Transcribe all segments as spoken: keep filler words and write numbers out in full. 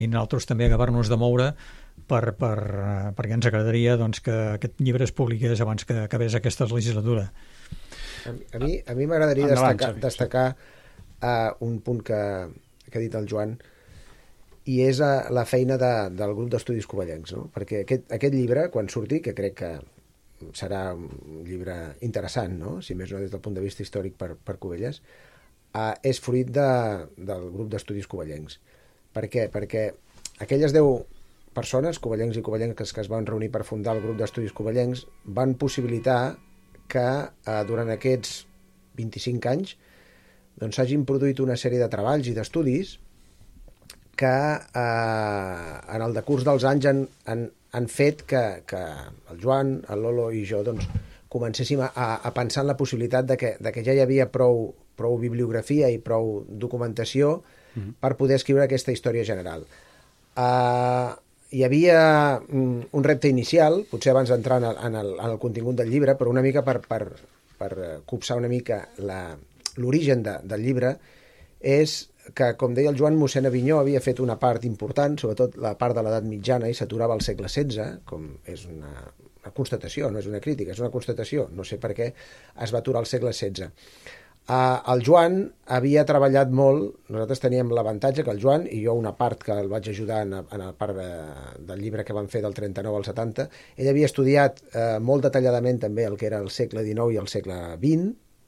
i nosaltres també acabar-nos de moure per, per, perquè ens agradaria doncs, que aquest llibre es publiqués abans que acabés aquesta legislatura. A mi, a mi m'agradaria destacar, destacar uh, un punt que, que ha dit el Joan, i és uh, la feina de, del grup d'estudis covellencs, no? Perquè aquest, aquest llibre, quan surti, que crec que serà un llibre interessant, no? Si més no des del punt de vista històric per, per Cubelles, uh, és fruit de, del grup d'estudis covellencs. Per què? Perquè aquelles deu persones, covellencs i covellenques, que es van reunir per fundar el grup d'estudis covellencs, van possibilitar que eh, durant aquests vint-i-cinc anys doncs, s'hagin produït una sèrie de treballs i d'estudis que eh, en el decurs dels anys han, han, han fet que, que el Joan, el Lolo i jo doncs, comencéssim a, a pensar en la possibilitat de que, de que ja hi havia prou, prou bibliografia i prou documentació mm-hmm. per poder escriure aquesta història general. Uh, hi havia un repte inicial, potser abans d'entrar en, el, en, el, en el contingut del llibre, però una mica per, per, per copsar una mica l'origen de, del llibre, és que, com deia el Joan, mossèn Avinyó havia fet una part important, sobretot la part de l'edat mitjana, i s'aturava al segle setze, com és una, una constatació, no és una crítica, és una constatació, no sé per què es va aturar al segle setze. Uh, el Joan havia treballat molt, nosaltres teníem l'avantatge que el Joan, i jo una part que el vaig ajudar en, en la part de, del llibre que van fer del trenta-nou al setanta, ell havia estudiat uh, molt detalladament també el que era el segle dinou i el segle vint,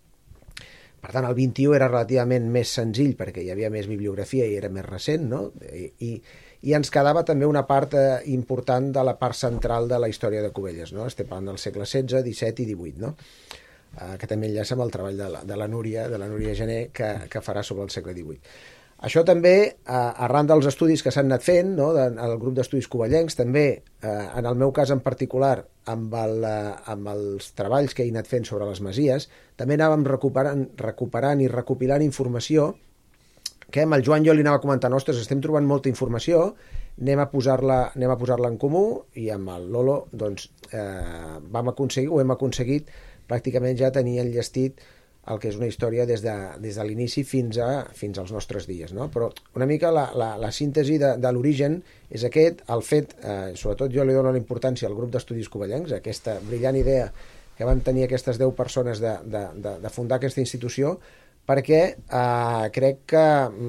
per tant el vint-i-u era relativament més senzill perquè hi havia més bibliografia i era més recent, no? I, i, i ens quedava també una part uh, important de la part central de la història de Cubelles, no? Estem parlant del segle setze, disset i divuit, no? Uh, que també enllaça amb el treball de la, de la Núria, de la Núria Gené, que, que farà sobre el segle divuit. Això també, uh, arran dels estudis que s'han anat fent, no, de, el grup d'estudis covellencs, també, uh, en el meu cas en particular, amb, el, uh, amb els treballs que he anat fent sobre les masies, també anàvem recuperant, recuperant i recopilant informació que amb el Joan jo li anava comentant, ostres, estem trobant molta informació, anem a posar-la anem a posar-la en comú, i amb el Lolo doncs, eh, vam aconseguir, ho hem aconseguit, pràcticament ja tenia enllestit el que és una història des de, des de l'inici fins, a, fins als nostres dies, no? Però una mica la, la, la síntesi de, de l'origen és aquest, el fet, eh, sobretot jo li dono la importància al grup d'estudis covellencs, aquesta brillant idea que van tenir aquestes deu persones de, de, de, de fundar aquesta institució, perquè eh, crec que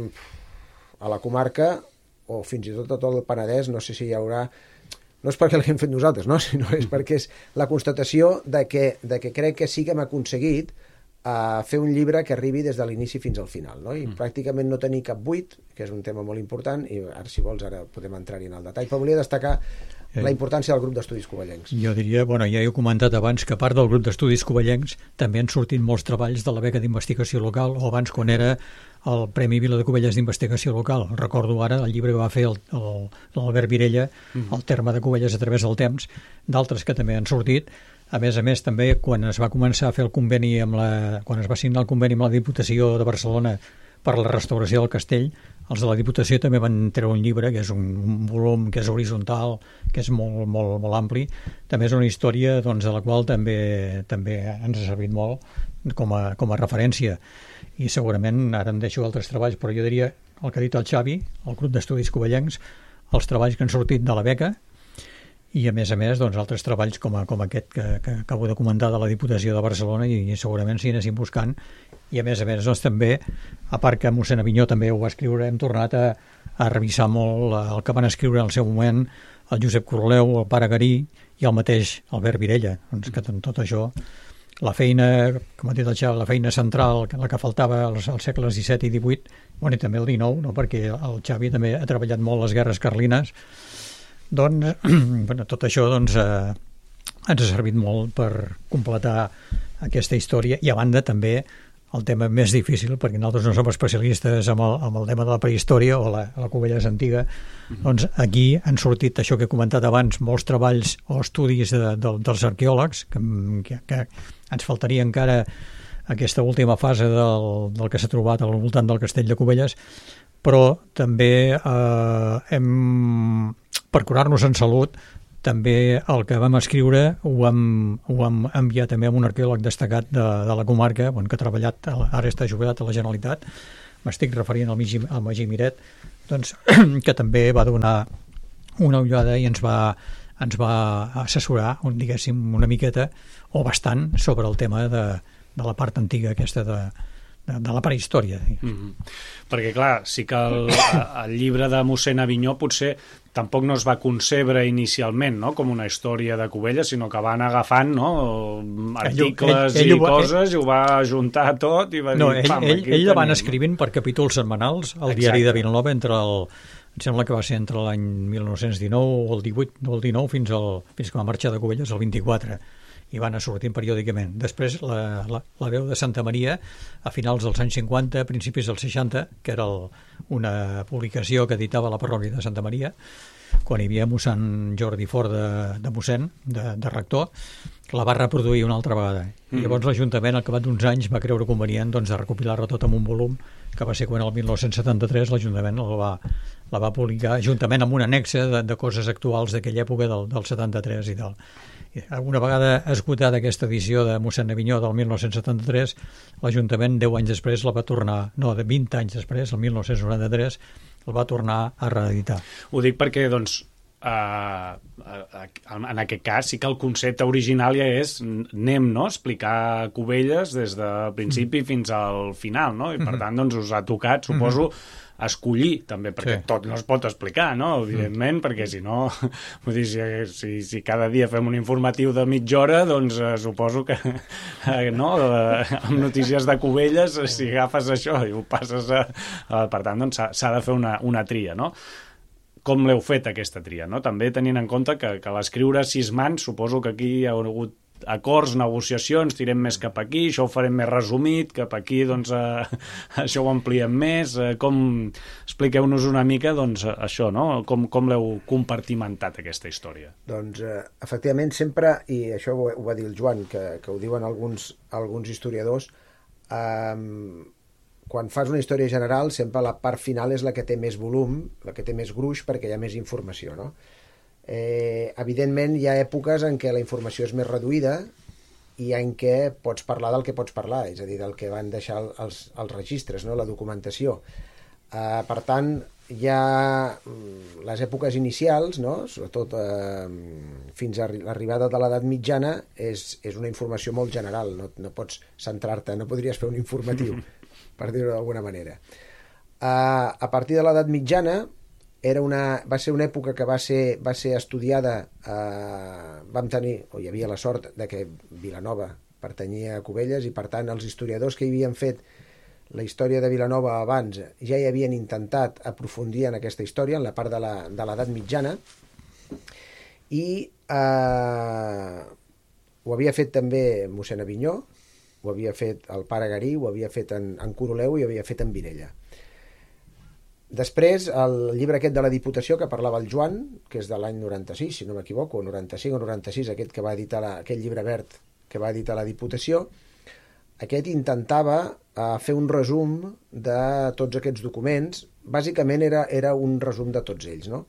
a la comarca, o fins i tot a tot el Penedès, no sé si hi haurà... No és perquè l'hem fet nosaltres, no? Sinó és perquè és la constatació de que, de que crec que sí que hem aconseguit uh, fer un llibre que arribi des de l'inici fins al final, no? I mm. pràcticament no tenir cap buit, que és un tema molt important, i ara, si vols, ara podem entrar-hi en el detall. Però volia destacar eh. la importància del grup d'estudis covellencs. Jo diria, bueno, ja he comentat abans que a part del grup d'estudis covellencs també han sortit molts treballs de la beca d'investigació local, o abans quan era el Premi Vila de Cubelles d'Investigació Local. Recordo ara el llibre que va fer l'Albert Virella, el terme de Cubelles a través del temps, d'altres que també han sortit. A més a més, també, quan es va començar a fer el conveni amb la... quan es va signar el conveni amb la Diputació de Barcelona per la restauració del castell, els de la Diputació també van treure un llibre, que és un, un volum que és horitzontal, que és molt, molt, molt ampli. També és una història doncs, de la qual també, també ens ha servit molt com a, com a referència. I segurament, ara em deixo altres treballs, però jo diria el que ha dit el Xavi, el grup d'estudis covellencs, els treballs que han sortit de la beca, i a més a més doncs, altres treballs com, a, com aquest que, que acabo de comentar de la Diputació de Barcelona, i, i segurament s'hi anéssim buscant. I a més a més doncs, també, a part que mossèn Avinyó també ho va escriure, hem tornat a, a revisar molt el que van escriure al seu moment el Josep Coroleu, el pare Garí i el mateix Albert Virella. Doncs que tot això, la feina, com ha dit el Xavi, la feina central, la que faltava als, als segles disset i divuit, bueno, i també el dinou, no? Perquè el Xavi també ha treballat molt les guerres carlines, doncs bueno, tot això doncs, eh, ens ha servit molt per completar aquesta història, i a banda també el tema més difícil, perquè nosaltres no som especialistes amb el, amb el tema de la prehistòria o la, la Cubelles antiga, mm-hmm. doncs aquí han sortit això que he comentat abans, molts treballs o estudis de, de, dels arqueòlegs, que, que, que ens faltaria encara aquesta última fase del, del que s'ha trobat al voltant del castell de Cubelles, però també eh, hem, per curar-nos en salut, també el que vam escriure ho vam, ho vam enviar també a un arqueòleg destacat de, de la comarca, bon, que ha treballat, ara està jubilat a la Generalitat, m'estic referint al, Migi, al Magí Miret, doncs, que també va donar una ullada i ens va, ens va assessorar, un, diguéssim, una miqueta o bastant sobre el tema de, de la part antiga aquesta de, de, de la prehistòria. Mm-hmm. Perquè, clar, sí que el, el llibre de mossèn Avinyó potser tampoc no es va concebre inicialment, no?, com una història de Cubelles, sinó que van agafant, no?, articles ell, ell, ell i va, coses ell, i ho va ajuntar tot i va no, dir... Ell, pam, ell, ell la van tenim, escrivint per capítols setmanals al Exacte. Diari de Vilanova entre el... Em sembla que va ser entre l'any mil nou-cents dinou o el divuit o el dinou fins, al, fins que va marxar de Cubelles el vint-i-quatre, i van anar sortint periòdicament. Després la, la, la veu de Santa Maria a finals dels anys cinquanta, principis dels seixanta, que era el, una publicació que editava la parròquia de Santa Maria, quan hi havia mossèn Jordi Fort de, de mossèn, de, de rector, que la va reproduir una altra vegada. I llavors l'Ajuntament, al cap d'uns anys, va creure convenient doncs, de recopilar-la tot en un volum, que va ser quan el mil nou-cents setanta-tres l'Ajuntament la va, la va publicar, juntament amb un annexe de, de coses actuals d'aquella època del, del setanta-tres i tal. I una vegada esgotada aquesta edició de mossèn Avinyó del mil nou-cents setanta-tres, l'Ajuntament, deu anys després, la va tornar, no, de vint anys després, el mil nou-cents noranta-tres, el va tornar a reeditar. Ho dic perquè, doncs, Uh, en aquest cas sí que el concepte original ja és anem, no?, explicar Cubelles des del principi mm. fins al final, no? I per tant doncs us ha tocat, suposo, escollir també, perquè sí. tot no es pot explicar, no?, evidentment, mm. perquè si no, vull dir, si, si, si cada dia fem un informatiu de mitja hora, doncs eh, suposo que eh, no, eh, amb notícies de Cubelles, si agafes això i ho passes a... a per tant, doncs s'ha de fer una, una tria, no? Com l'heu fet, aquesta tria, no? També tenint en compte que, que l'escriure sis mans, suposo que aquí hi ha hagut acords, negociacions, tirem més cap aquí, això ho farem més resumit, cap aquí, doncs, eh, això ho ampliem més. Eh, com... Expliqueu-nos una mica, doncs, això, no? Com, com l'heu compartimentat, aquesta història? Doncs, eh, efectivament, sempre, i això ho, ho va dir el Joan, que, que ho diuen alguns, alguns historiadors, eh, quan fas una història general, sempre la part final és la que té més volum, la que té més gruix, perquè hi ha més informació, no? Eh, evidentment, hi ha èpoques en què la informació és més reduïda i en què pots parlar del que pots parlar, és a dir, del que van deixar els, els registres, no?, la documentació. Eh, per tant, hi ha les èpoques inicials, no?, sobretot eh, fins a l'arribada de l'edat mitjana, és, és una informació molt general, no, no pots centrar-te, no podries fer un informatiu, per dir-ho d'alguna manera. Uh, a partir de l'edat mitjana era una, va ser una època que va ser, va ser estudiada, uh, vam tenir, o hi havia la sort de que Vilanova pertanyia a Cubelles i per tant els historiadors que hi havien fet la història de Vilanova abans ja hi havien intentat aprofundir en aquesta història, en la part de l'edat mitjana, i uh, ho havia fet també mossèn Avinyó, ho havia fet el pare Garí, ho havia fet en, en Coroleu i ho havia fet en Virella. Després, el llibre aquest de la Diputació que parlava el Joan, que és de l'any noranta-sis, si no m'equivoco, noranta-cinc o noranta-sis, aquest que va editar la, aquest llibre verd que va editar la Diputació, aquest intentava uh, fer un resum de tots aquests documents. Bàsicament era, era un resum de tots ells, no?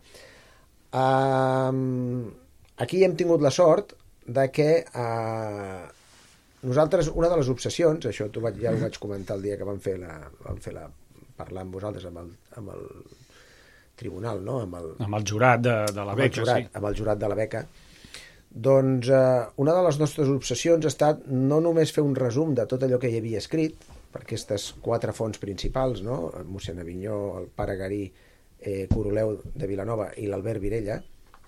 Uh, aquí hem tingut la sort de que... Uh, Nosaltres, una de les obsessions, això tu vaig, ja ho vaig comentar el dia que vam fer la, vam fer la parlar amb vosaltres amb el, amb el tribunal, no? Amb el, amb el jurat de, de la beca, amb jurat, sí. Amb el jurat de la beca. Doncs eh, una de les nostres obsessions ha estat no només fer un resum de tot allò que hi havia escrit, per aquestes quatre fonts principals, no? El mossèn Avinyó, el pare Garí, eh, Coroleu de Vilanova i l'Albert Virella,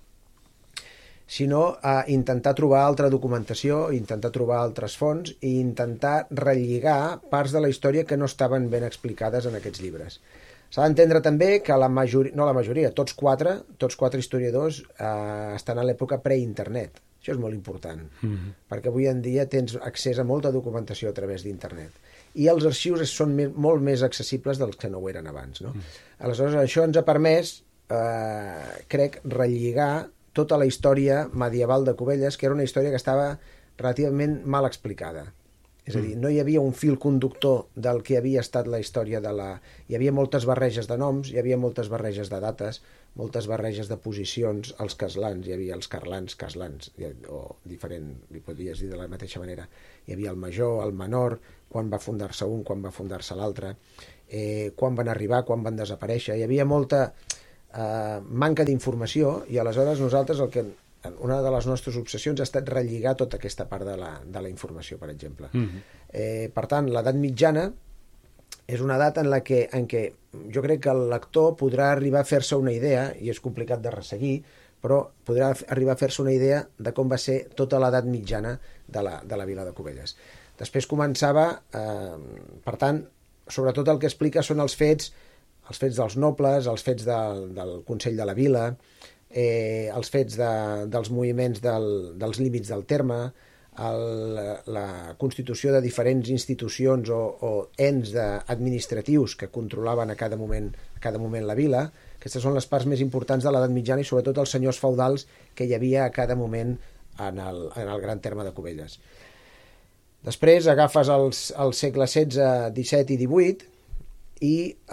sinó a intentar trobar altra documentació, intentar trobar altres fonts i intentar relligar parts de la història que no estaven ben explicades en aquests llibres. S'ha d'entendre també que la majoria, no la majoria, tots quatre, tots quatre historiadors eh, estan a l'època pre-internet. Això és molt important, mm-hmm. perquè avui en dia tens accés a molta documentació a través d'internet. I els arxius són me, molt més accessibles dels que no ho eren abans, no? Mm. Aleshores, això ens ha permès, eh, crec, relligar tota la història medieval de Cubelles, que era una història que estava relativament mal explicada. És a dir, no hi havia un fil conductor del que havia estat la història de la... Hi havia moltes barreges de noms, hi havia moltes barreges de dates, moltes barreges de posicions, els caslans, hi havia els carlans, caslans, o diferent, li podries dir de la mateixa manera. Hi havia el major, el menor, quan va fundar-se un, quan va fundar-se l'altre. eh, quan van arribar, quan van desaparèixer. Hi havia molta eh, manca d'informació i aleshores nosaltres el que una de les nostres obsessions ha estat relligar tota aquesta part de la, de la informació, per exemple. Mm-hmm. eh, per tant, l'edat mitjana és una edat en la que, en què jo crec que el lector podrà arribar a fer-se una idea, i és complicat de resseguir, però podrà arribar a fer-se una idea de com va ser tota l'edat mitjana de la, de la vila de Cubelles. Després començava, eh, per tant, sobretot el que explica són els fets, els fets dels nobles, els fets del, del Consell de la Vila, eh, els fets de, dels moviments del, dels límits del terme, el, la constitució de diferents institucions o, o ens administratius que controlaven a cada moment, a cada moment la vila. Aquestes són les parts més importants de l'edat mitjana i sobretot els senyors feudals que hi havia a cada moment en el, en el gran terme de Cubelles. Després agafes els, els segles setze, disset i divuit i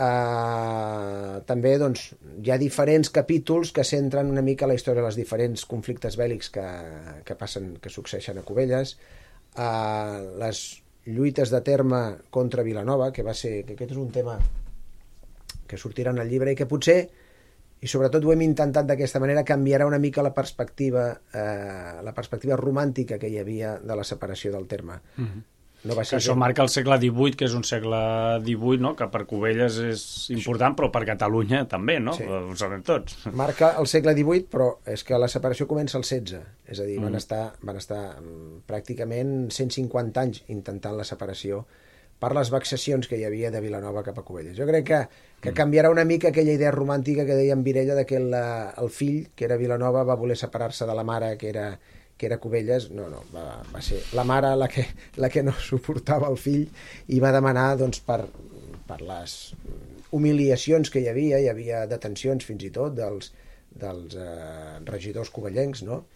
eh, també doncs, hi ha diferents capítols que centren una mica la història dels diferents conflictes bèl·lics que, que passen, que succeeixen a Cubelles, eh, les lluites de terme contra Vilanova, que va ser, que aquest és un tema que sortirà en el llibre i que potser, i sobretot ho hem intentat d'aquesta manera, canviarà una mica la perspectiva eh, la perspectiva romàntica que hi havia de la separació del terme. Mm-hmm. No va ser que això que... marca el segle divuit, que és un segle divuit, no? Que per Cubelles és important, però per Catalunya també, no? Sí. Ho sabem tots. Marca el segle divuit, però és que la separació comença al setze. És a dir, mm. van estar, van estar pràcticament cent cinquanta anys intentant la separació per les vexacions que hi havia de Vilanova cap a Cubelles. Jo crec que, que mm. canviarà una mica aquella idea romàntica que deia en Virella de que la, el fill, que era Vilanova, va voler separar-se de la mare, que era... que era Cubelles. No, no, va, va ser la mare la que, la que no suportava el fill i va demanar doncs, per, per les humiliacions que hi havia, hi havia detencions fins i tot dels, dels eh, regidors cubellencs, no?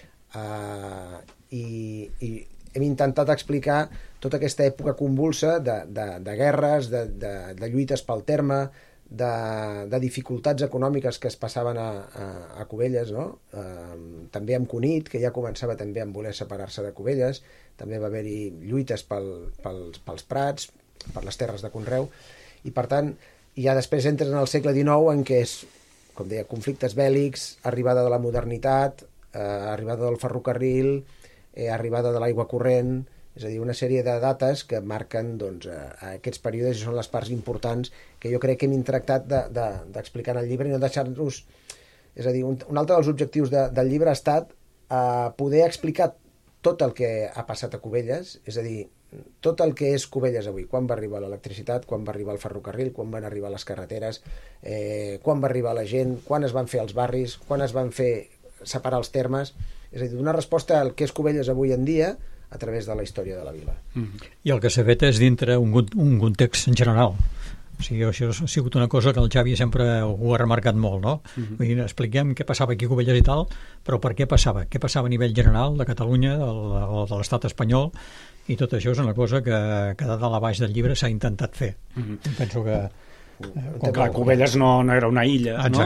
Uh, i, i hem intentat explicar tota aquesta època convulsa de, de, de guerres, de, de, de lluites pel terme, De, de dificultats econòmiques que es passaven a, a, a Cubelles, no? Eh, també amb Cunit, que ja començava també a voler separar-se de Cubelles, també va haver-hi lluites pel, pels, pels prats, per les terres de conreu, i per tant, ja després entres en el segle dinou, en què és, com deia, conflictes bèl·lics, arribada de la modernitat, eh, arribada del ferrocarril, eh, arribada de l'aigua corrent, és a dir, una sèrie de dates que marquen doncs, aquests períodes i són les parts importants que jo crec que hem tractat d'explicar de, de, en el llibre i no deixar-nos... És a dir, un, un altre dels objectius de, del llibre ha estat eh, poder explicar tot el que ha passat a Cubelles, és a dir, tot el que és Cubelles avui, quan va arribar l'electricitat, quan va arribar el ferrocarril, quan van arribar les carreteres, eh, quan va arribar la gent, quan es van fer els barris, quan es van fer separar els termes, és a dir, donar resposta al que és Cubelles avui en dia a través de la història de la vila. Mm. I el que s'ha fet és dintre un, un context en general. O sigui, això ha sigut una cosa que el Xavi sempre ho ha remarcat molt, no? Mm-hmm. Vull dir, expliquem què passava aquí a Cubelles i tal, però per què passava? Què passava a nivell general de Catalunya, de, de l'estat espanyol, i tot això és una cosa que, que de dalt a baix del llibre s'ha intentat fer. Mm-hmm. Penso que... Com clar, Cubelles no, no era una illa, no?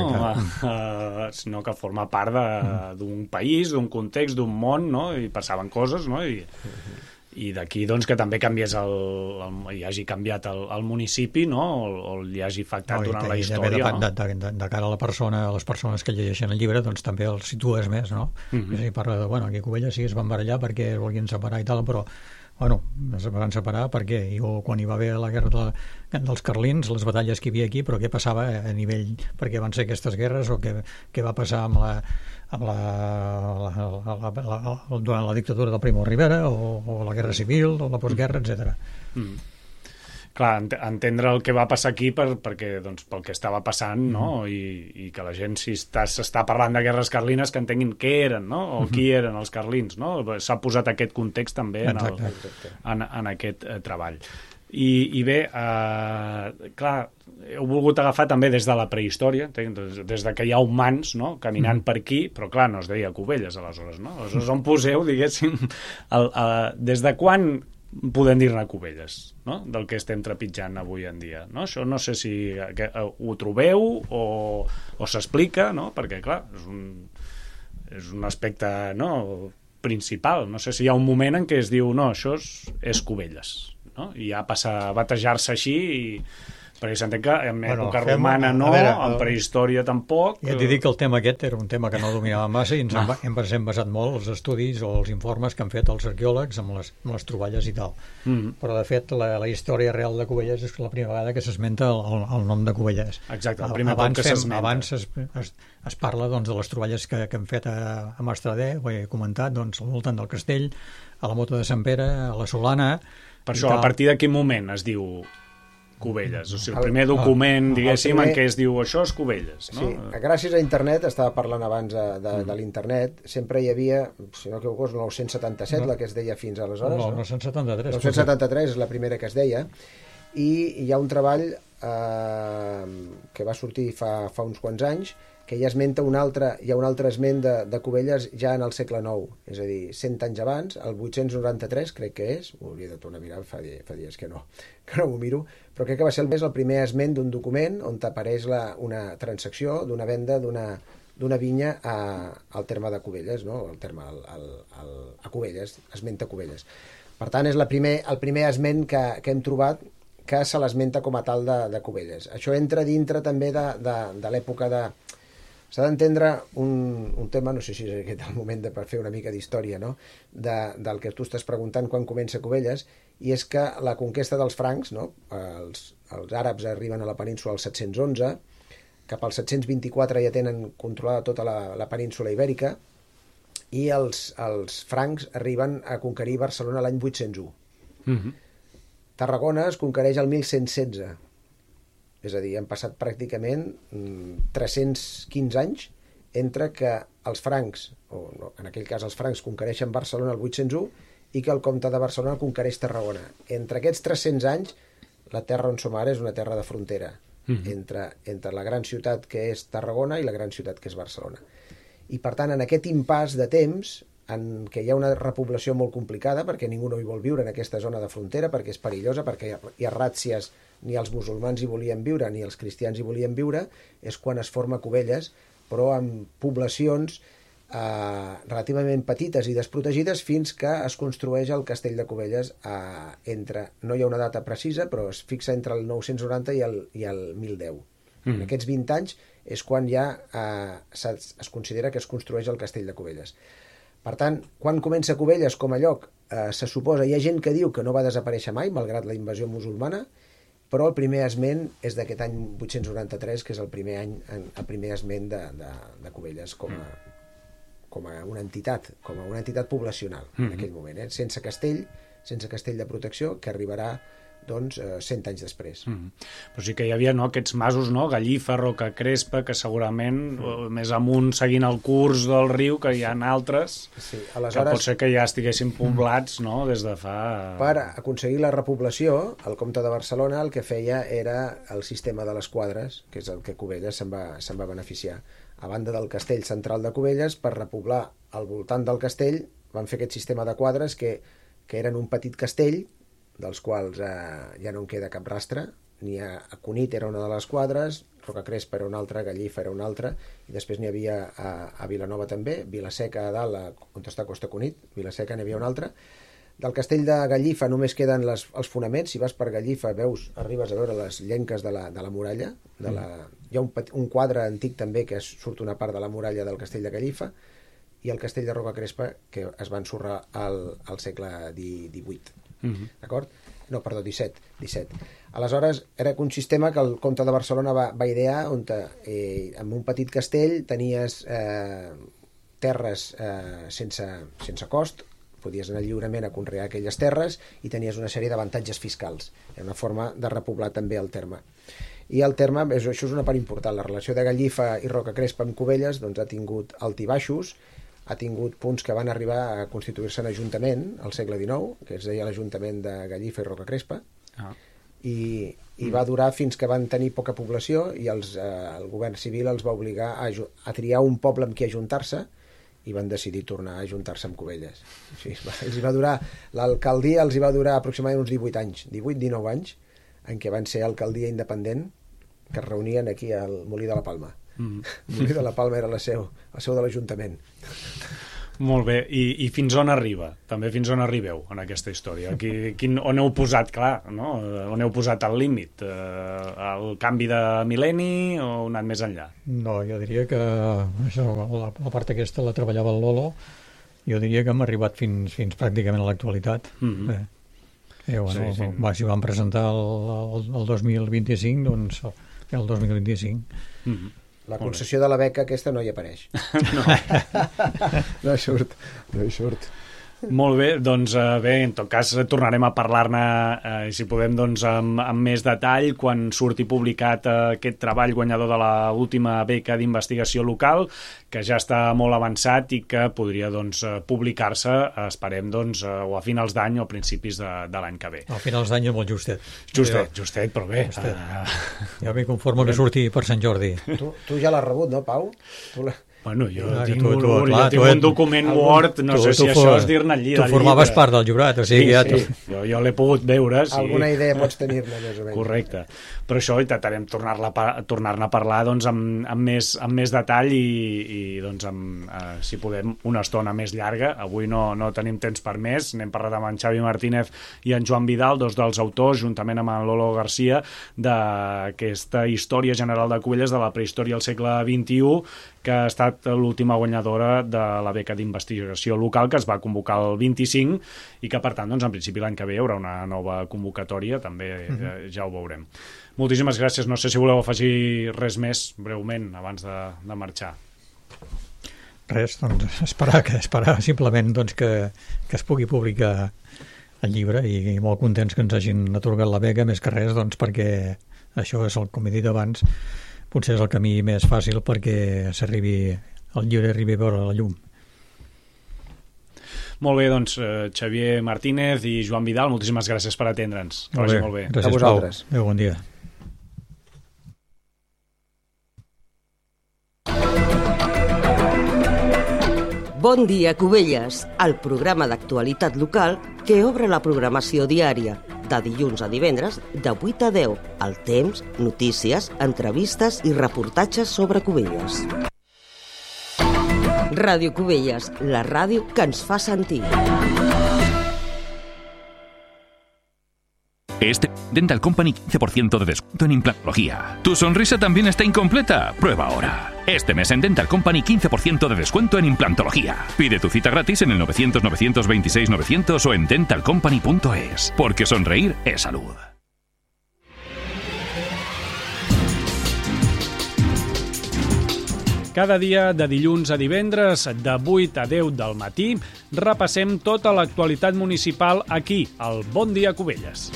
Uh, sinó que forma part d'un país, d'un context, d'un món, no? I passaven coses, no? I, i d'aquí doncs, que també canviés el, el, hi hagi canviat el, el municipi, no? O, o li hagi afectat no, durant la història. De, no? de, de, de, de cara a la persona, a les persones que llegeixen el llibre, doncs també els situes més, no? Mm-hmm. És a dir, parla de, bueno, aquí a Cubelles sí es van barallar perquè es volien separar i tal, però bueno, es van separar perquè jo, quan hi va haver la guerra de la, dels carlins, les batalles que hi havia aquí, però què passava a nivell, perquè van ser aquestes guerres o què, què va passar amb la, amb la, la, la, la, la, durant la dictadura del Primo de Rivera o, o la guerra civil o la postguerra, etcètera. Mm. Clar, entendre el que va passar aquí per, perquè, doncs, pel que estava passant, no? Mm. I, i que la gent, si s'està parlant de guerres carlines, que entenguin què eren, no? O mm-hmm. qui eren els carlins, no? S'ha posat aquest context també en, el, en, en aquest eh, treball. I, i bé, eh, clar, heu volgut agafar també des de la prehistòria, des de que hi ha humans, no? Caminant mm. per aquí, però clar, no es deia Cubelles aleshores, no? Aleshores on poseu, diguéssim, el, el, des de quan podem dir-ne Cubelles, no? Del que estem trepitjant avui en dia, no? Això no sé si que, uh, ho trobeu o, o s'explica, no? Perquè clar, és un, és un aspecte, no? Principal, no sé si hi ha un moment en què es diu no, això és, és Cubelles, no? I ja passa a batejar-se així i Però jo s'entén que en Bueno, època fem- romana no, a veure, en el- prehistòria tampoc. Ja t'he dit que el tema aquest era un tema que no dominava massa i ens No. hem, hem, ens hem basat molt els estudis o els informes que han fet els arqueòlegs amb les, amb les troballes i tal. Mm. Però, de fet, la, la història real de Cubelles és la primera vegada que s'esmenta el, el, el nom de Cubelles. Exacte, el primer cop abans que fem- s'esmenta. Abans es, es, es parla doncs, de les troballes que, que hem fet a, a Mastradé, ho he comentat, doncs, al voltant del castell, a la Mota de Sant Pere, a la Solana... Per i això, a tal. partir de quin moment es diu Cubelles? O sigui, el El- primer document, el diguéssim, primer- en què es diu això és Cubelles, no? Sí, gràcies a internet, estava parlant abans de, de, de l'internet, sempre hi havia, si no m'equivoco, és nou-cents setanta-set, No. la que es deia fins aleshores, No, no? nou-cents setanta-tres. nou-cents setanta-tres és la primera que es deia, i hi ha un treball eh, que va sortir fa, fa uns quants anys, que ja esmenta un altre, hi ha un altre esment de, de Cubelles ja en el segle nou, és a dir, cent anys abans, el vuit-cents noranta-tres crec que és, ho hauria de tornar a mirar, fa, fa dies que no, que no m'ho miro, però crec que va ser el, el primer esment d'un document on apareix la, una transacció d'una venda d'una d'una vinya a, al terme de Cubelles, no? El terme al, al, al, a Cubelles, esmenta Cubelles. Per tant, és la primer, el primer esment que, que hem trobat que se l'esmenta com a tal de, de Cubelles. Això entra dintre també de, de, de l'època de... S'ha d'entendre un, un tema, no sé si és aquest el moment de per fer una mica d'història, no? de, del que tu estàs preguntant quan comença Cubelles, i és que la conquesta dels francs, no? els, els àrabs arriben a la península al set-cents onze, cap al set-cents vint-i-quatre ja tenen controlada tota la, la península ibèrica, i els, els francs arriben a conquerir Barcelona l'any vuit-cents u. Mhm. Tarragona es conquereix el mil cent setze, és a dir, han passat pràcticament mm, tres-cents quinze anys entre que els francs, o no, en aquell cas els francs conquereixen Barcelona el vuit-cents u i que el comte de Barcelona conquereix Tarragona. Entre aquests tres-cents anys, la terra on som ara és una terra de frontera, mm-hmm. entre, entre la gran ciutat que és Tarragona i la gran ciutat que és Barcelona. I per tant, en aquest impàs de temps, en què hi ha una repoblació molt complicada, perquè ningú no hi vol viure en aquesta zona de frontera, perquè és perillosa, perquè hi ha ràtzies, ni els musulmans hi volien viure, ni els cristians hi volien viure, és quan es forma Cubelles, però amb poblacions eh, relativament petites i desprotegides fins que es construeix el castell de Cubelles eh, entre, no hi ha una data precisa, però es fixa entre el nou-cents noranta i el, i el mil deu. Mm. En aquests vint anys és quan ja eh, es, es considera que es construeix el castell de Cubelles. Per tant, quan comença Cubelles com a lloc, eh, se suposa, hi ha gent que diu que no va desaparèixer mai, malgrat la invasió musulmana, però el primer esment és d'aquest any vuit-cents noranta-tres, que és el primer any, el primer esment de, de, de Cubelles com a, com a una entitat, com a una entitat poblacional en aquell moment, eh? sense castell, sense castell de protecció, que arribarà doncs, eh, cent anys després. Mm. Però sí que hi havia no, aquests masos, no? Gallifa, Roca Crespa, que segurament mm. més amunt seguint el curs del riu, que hi ha altres, sí, aleshores, que pot ser que ja estiguessin poblats no? des de fa... Per aconseguir la repoblació, el comte de Barcelona el que feia era el sistema de les quadres, que és el que Cubelles se'n va, se'n va beneficiar. A banda del castell central de Cubelles, per repoblar al voltant del castell, van fer aquest sistema de quadres que, que eren un petit castell, dels quals eh, ja no en queda cap rastre, ni a, a Cunit era una de les quadres, Roca Crespa era una altra, Gallifa era una altra, i després n'hi havia a, a Vilanova també, Vilaseca a dalt, a, on està Costa Cunit, Vilaseca n'hi havia una altra. Del castell de Gallifa només queden les, els fonaments, si vas per Gallifa veus, arribes a veure les llenques de la, de la muralla, de la, hi ha un, un quadre antic també que surt una part de la muralla del castell de Gallifa, i el castell de Roca Crespa, que es va ensorrar al, al segle divuit. Mm-hmm. D'acord? No, perdó, disset, disset. Aleshores, era un sistema que el comte de Barcelona va, va idear on eh, amb un petit castell tenies eh, terres eh, sense, sense cost, podies anar lliurement a conrear aquelles terres i tenies una sèrie d'avantatges fiscals. Era una forma de repoblar també el terme. I el terme, això és una part important, la relació de Gallifa i Roca Crespa amb Cubelles doncs, ha tingut alt i baixos, ha tingut punts que van arribar a constituir-se en ajuntament al segle dinou, que es deia l'Ajuntament de Gallifa i Roca Crespa, ah. i, i va durar fins que van tenir poca població i els, eh, el govern civil els va obligar a, a triar un poble amb qui ajuntar-se i van decidir tornar a ajuntar-se amb Cubelles. Sí, els hi va durar, l'alcaldia els hi va durar aproximadament uns divuit anys, divuit dinou anys, en què van ser alcaldia independent que es reunien aquí al Molí de la Palma. Mm. El Molí de la Palma era la seu, la seu de l'Ajuntament. Molt bé, I, i fins on arriba? També fins on arribeu en aquesta història? Qui, quin, on heu posat, clar, no? On heu posat el límit? Eh, el canvi de mil·lenni o heu anat més enllà? No, jo diria que això, la, la part aquesta la treballava el Lolo. Jo diria que hem arribat fins, fins pràcticament a l'actualitat. Mm-hmm. eh, eh, bueno, sí, sí. Va, si vam presentar el, el, el dos mil vint-i-cinc, doncs el dos mil vint-i-cinc. Mm-hmm. La concessió de la beca aquesta no hi apareix. No. No hi surt, no hi surt. Molt bé, doncs eh, bé, en tot cas tornarem a parlar-ne, eh, si podem, doncs, amb, amb més detall quan surti publicat eh, aquest treball guanyador de l'última beca d'investigació local, que ja està molt avançat i que podria, doncs, publicar-se, esperem, doncs, eh, o a finals d'any o a principis de, de l'any que ve. A finals d'any és molt justet. Justet, justet, però bé. Justet. Uh... Ja m'hi conformo que surti per Sant Jordi. Tu, tu ja l'has rebut, no, Pau? Tu la... Bueno, jo clar, tinc, tu, un, tu, un, clar, jo tinc tu, un document algun, Word, no tu, sé si tu, això és dir-ne al llibre. Tu formaves part del jurat, o sigui, sí, ja... Sí, tu... jo, jo l'he pogut veure. Sí. Alguna idea pots tenir-ne, més o menys. Correcte. Però això intentarem tornar-ne tornar a parlar doncs, amb, amb, més, amb més detall i, i doncs, amb, eh, si podem, una estona més llarga. Avui no, no tenim temps per més. N'hem parlat amb en Xavi Martínez i en Joan Vidal, dos dels autors, juntament amb en Lolo Garcia, d'aquesta història general de Cubelles de la prehistòria al segle vint-i-u, que ha estat l'última guanyadora de la beca d'investigació local, que es va convocar el vint-i-cinc i que, per tant, doncs, en principi l'any que ve hi haurà una nova convocatòria, també mm-hmm. eh, ja ho veurem. Moltíssimes gràcies. No sé si voleu afegir res més, breument, abans de, de marxar. Res, doncs, esperar, que, esperar simplement doncs, que, que es pugui publicar el llibre i, i molt contents que ens hagin atorgat la beca, més que res, doncs, perquè això és el, com he dit abans, potser és el camí més fàcil perquè s'arribi, el llibre arribi a veure la llum. Molt bé, doncs, eh, Xavier Martínez i Joan Vidal, moltíssimes gràcies per atendre'ns. Que vagi molt bé. Gràcies, a vosaltres. Pau. Adéu, bon dia. Bon dia, Cubelles, el programa d'actualitat local que obre la programació diària, de dilluns a divendres, de vuit a deu, al temps, notícies, entrevistes i reportatges sobre Cubelles. Ràdio Cubelles, la ràdio que ens fa sentir. Este Dental Company quince por ciento de descuento en implantología. ¿Tu sonrisa también está incompleta? Prueba ahora. Este mes en Dental Company quince por ciento de descuento en implantología. Pide tu cita gratis en el novecientos, novecientos veintiséis, novecientos o en dental company punto es. Porque sonreír es salud. Cada dia, de dilluns a divendres, de vuit a deu del matí, repassem tota l'actualitat municipal aquí, al Bon Dia Cubelles.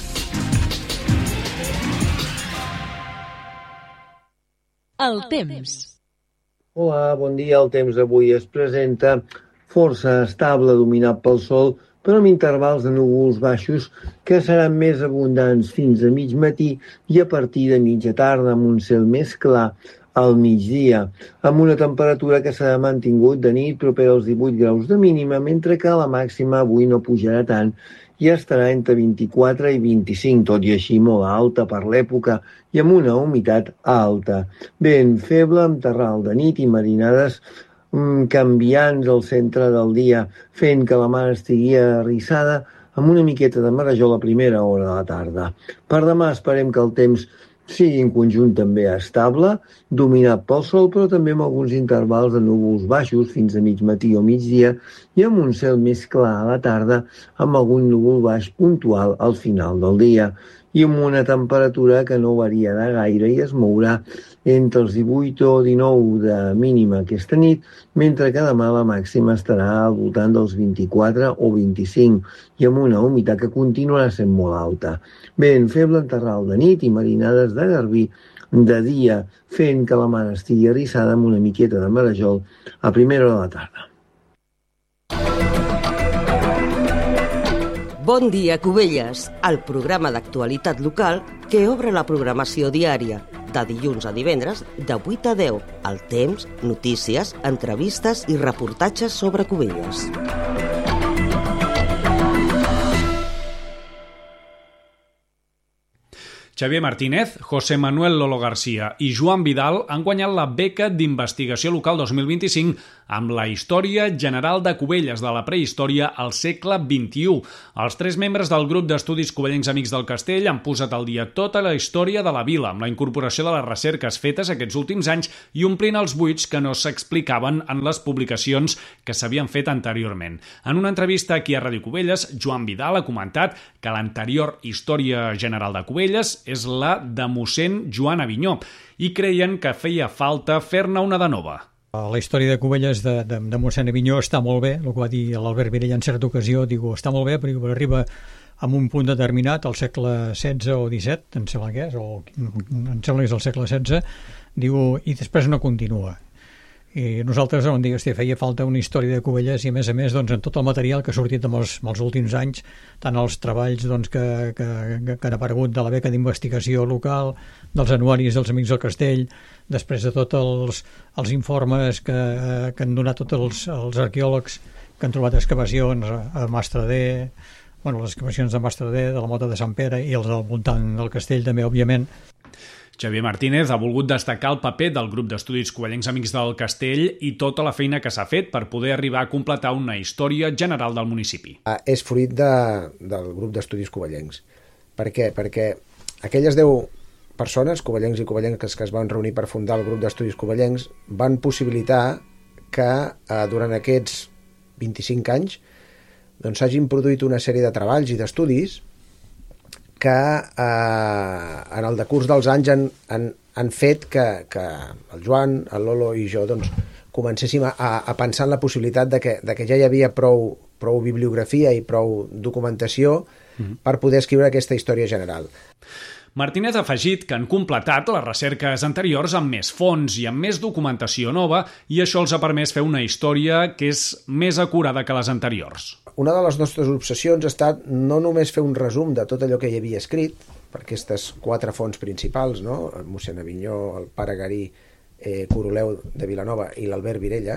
El temps. Hola, bon dia. El temps d'avui es presenta força estable, dominat pel sol, però amb intervals de núvols baixos que seran més abundants fins a mig matí i a partir de mitja tarda amb un cel més clar al migdia, amb una temperatura que s'ha mantingut de nit propera als divuit graus de mínima, mentre que la màxima avui no pujarà tant i estarà entre vint-i-quatre i vint-i-cinc, tot i així molt alta per l'època i amb una humitat alta. Vent feble amb terral de nit i marinades mmm, canviants al centre del dia, fent que la mar estigui arrissada amb una miqueta de marejol a primera hora de la tarda. Per demà esperem que el temps sigui en conjunt també estable, dominat pel sol, però també amb alguns intervals de núvols baixos fins a mig matí o migdia i amb un cel més clar a la tarda amb algun núvol baix puntual al final del dia i amb una temperatura que no variarà gaire i es mourà entre els divuit o dinou de mínima aquesta nit, mentre que demà la màxima estarà al voltant dels vint-i-quatre o vint-i-cinc i amb una humitat que continuarà sent molt alta. Vent feble en terral de nit i marinades de garbí de dia, fent que la mar estigui arrissada amb una miqueta de marejol a primera hora de la tarda. Bon dia, Cubelles, el programa d'actualitat local que obre la programació diària, de dilluns a divendres, de vuit a deu, al temps, notícies, entrevistes i reportatges sobre Cubelles. Xavier Martínez, José Manuel Lolo García i Joan Vidal han guanyat la beca d'investigació local dos mil vint-i-cinc amb la història general de Cubelles de la prehistòria al segle vint-i-u. Els tres membres del grup d'estudis covellencs Amics del Castell han posat al dia tota la història de la vila amb la incorporació de les recerques fetes aquests últims anys i omplint els buits que no s'explicaven en les publicacions que s'havien fet anteriorment. En una entrevista aquí a Ràdio Cubelles, Joan Vidal ha comentat que l'anterior història general de Cubelles és la de mossèn Joan Avinyó i creien que feia falta fer-ne una de nova. La història de Cubelles de, de, de mossèn Avinyó està molt bé, el que va dir l'Albert Virella en certa ocasió, diu, està molt bé perquè arriba en un punt determinat, al segle setze o disset, em sembla que és, o em sembla que és el segle setze, diu, i després no continua. I nosaltres vam dir, hòstia, feia falta una història de Cubelles i a més a més doncs, en tot el material que ha sortit en els, en els últims anys, tant els treballs doncs, que, que, que han aparegut de la beca d'investigació local, dels anuaris dels Amics del Castell, després de tots els, els informes que, que han donat tots els, els arqueòlegs que han trobat excavacions a, a Mastradé, bueno, les excavacions de Mastradé, de la Mota de Sant Pere i els del voltant del castell també, òbviament. Xavier Martínez ha volgut destacar el paper del grup d'estudis covellencs Amics del Castell i tota la feina que s'ha fet per poder arribar a completar una història general del municipi. Ah, és fruit de, del grup d'estudis covellencs. Per què? Perquè aquelles deu persones, covellencs i covellenques, que es van reunir per fundar el grup d'estudis covellencs, van possibilitar que eh, durant aquests vint-i-cinc anys doncs, s'hagin produït una sèrie de treballs i d'estudis que eh, en el decurs dels anys han, han, han fet que, que el Joan, el Lolo i jo doncs, comencéssim a, a pensar en la possibilitat de que, de que ja hi havia prou, prou bibliografia i prou documentació mm-hmm. per poder escriure aquesta història general. Martínez ha afegit que han completat les recerques anteriors amb més fons i amb més documentació nova i això els ha permès fer una història que és més acurada que les anteriors. Una de les nostres obsessions ha estat no només fer un resum de tot allò que hi havia escrit, per aquestes quatre fonts principals, no? mossèn Avinyó, el pare Garí, eh, Coroleu de Vilanova i l'Albert Virella,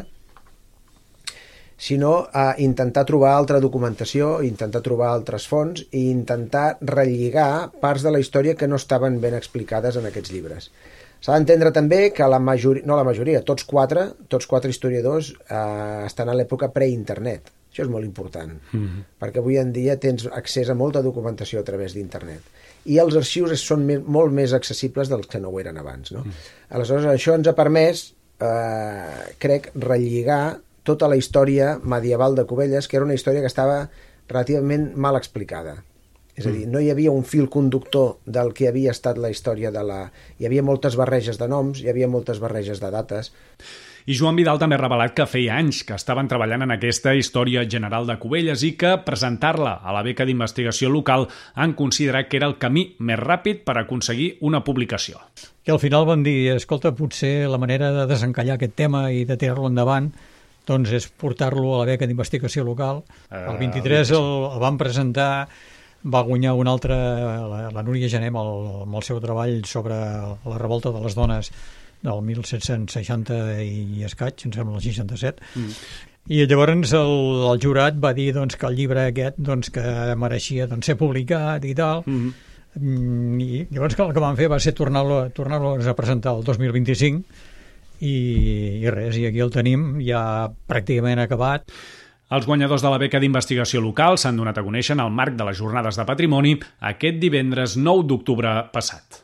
sinó a intentar trobar altra documentació, intentar trobar altres fonts i intentar relligar parts de la història que no estaven ben explicades en aquests llibres. S'ha d'entendre també que la majoria, no la majoria, tots quatre, tots quatre historiadors eh, estan a l'època pre-internet. Això és molt important, mm-hmm. perquè avui en dia tens accés a molta documentació a través d'internet. I els arxius són me- molt més accessibles dels que no ho eren abans. No? Mm. Aleshores, això ens ha permès, eh, crec, relligar tota la història medieval de Cubelles, que era una història que estava relativament mal explicada. És a dir, no hi havia un fil conductor del que havia estat la història de la... Hi havia moltes barreges de noms, hi havia moltes barreges de dates. I Joan Vidal també ha revelat que feia anys que estaven treballant en aquesta història general de Cubelles i que presentar-la a la beca d'investigació local han considerat que era el camí més ràpid per aconseguir una publicació. I al final van dir, escolta, potser la manera de desencallar aquest tema i de tirar-lo endavant doncs és portar-lo a la beca d'investigació local. El vint-i-tres el, el van presentar, va guanyar un altre, la, la Núria Gené, amb el, amb el seu treball sobre la revolta de les dones del mil set-cents seixanta i escaig, em sembla el seixanta-set, mm. i llavors el, el jurat va dir doncs, que el llibre aquest doncs, que mereixia doncs, ser publicat i tal, mm-hmm. i llavors el que van fer va ser tornar-lo tornar-lo a presentar el dos mil vint-i-cinc i, i res, i aquí el tenim ja pràcticament acabat. Els guanyadors de la beca d'investigació local s'han donat a conèixer en el marc de les Jornades de Patrimoni aquest divendres nou d'octubre passat.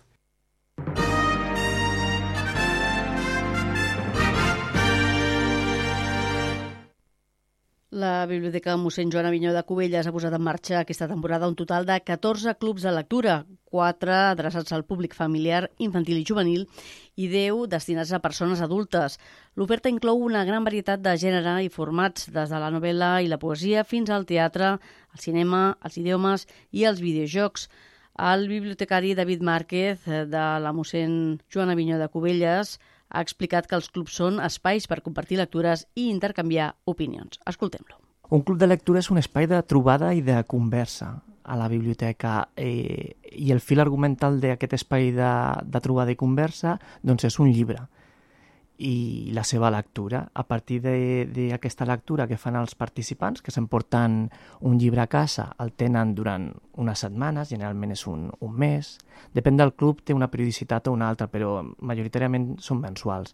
La Biblioteca mossèn Joan Avinyó de Cubelles ha posat en marxa aquesta temporada un total de catorze clubs de lectura, quatre adreçats al públic familiar, infantil i juvenil i deu destinats a persones adultes. L'oferta inclou una gran varietat de gènere i formats, des de la novel·la i la poesia fins al teatre, el cinema, els idiomes i els videojocs. El bibliotecari David Márquez, de la mossèn Joan Avinyó de Cubelles, ha explicat que els clubs són espais per compartir lectures i intercanviar opinions. Escoltem-lo. Un club de lectura és un espai de trobada i de conversa a la biblioteca eh, i el fil argumental d'aquest espai de, de trobada i conversa doncs és un llibre. i la seva lectura. A partir d'aquesta lectura que fan els participants, que s'emporten un llibre a casa, el tenen durant unes setmanes, generalment és un, un mes. Depèn del club, té una periodicitat o una altra, però majoritàriament són mensuals.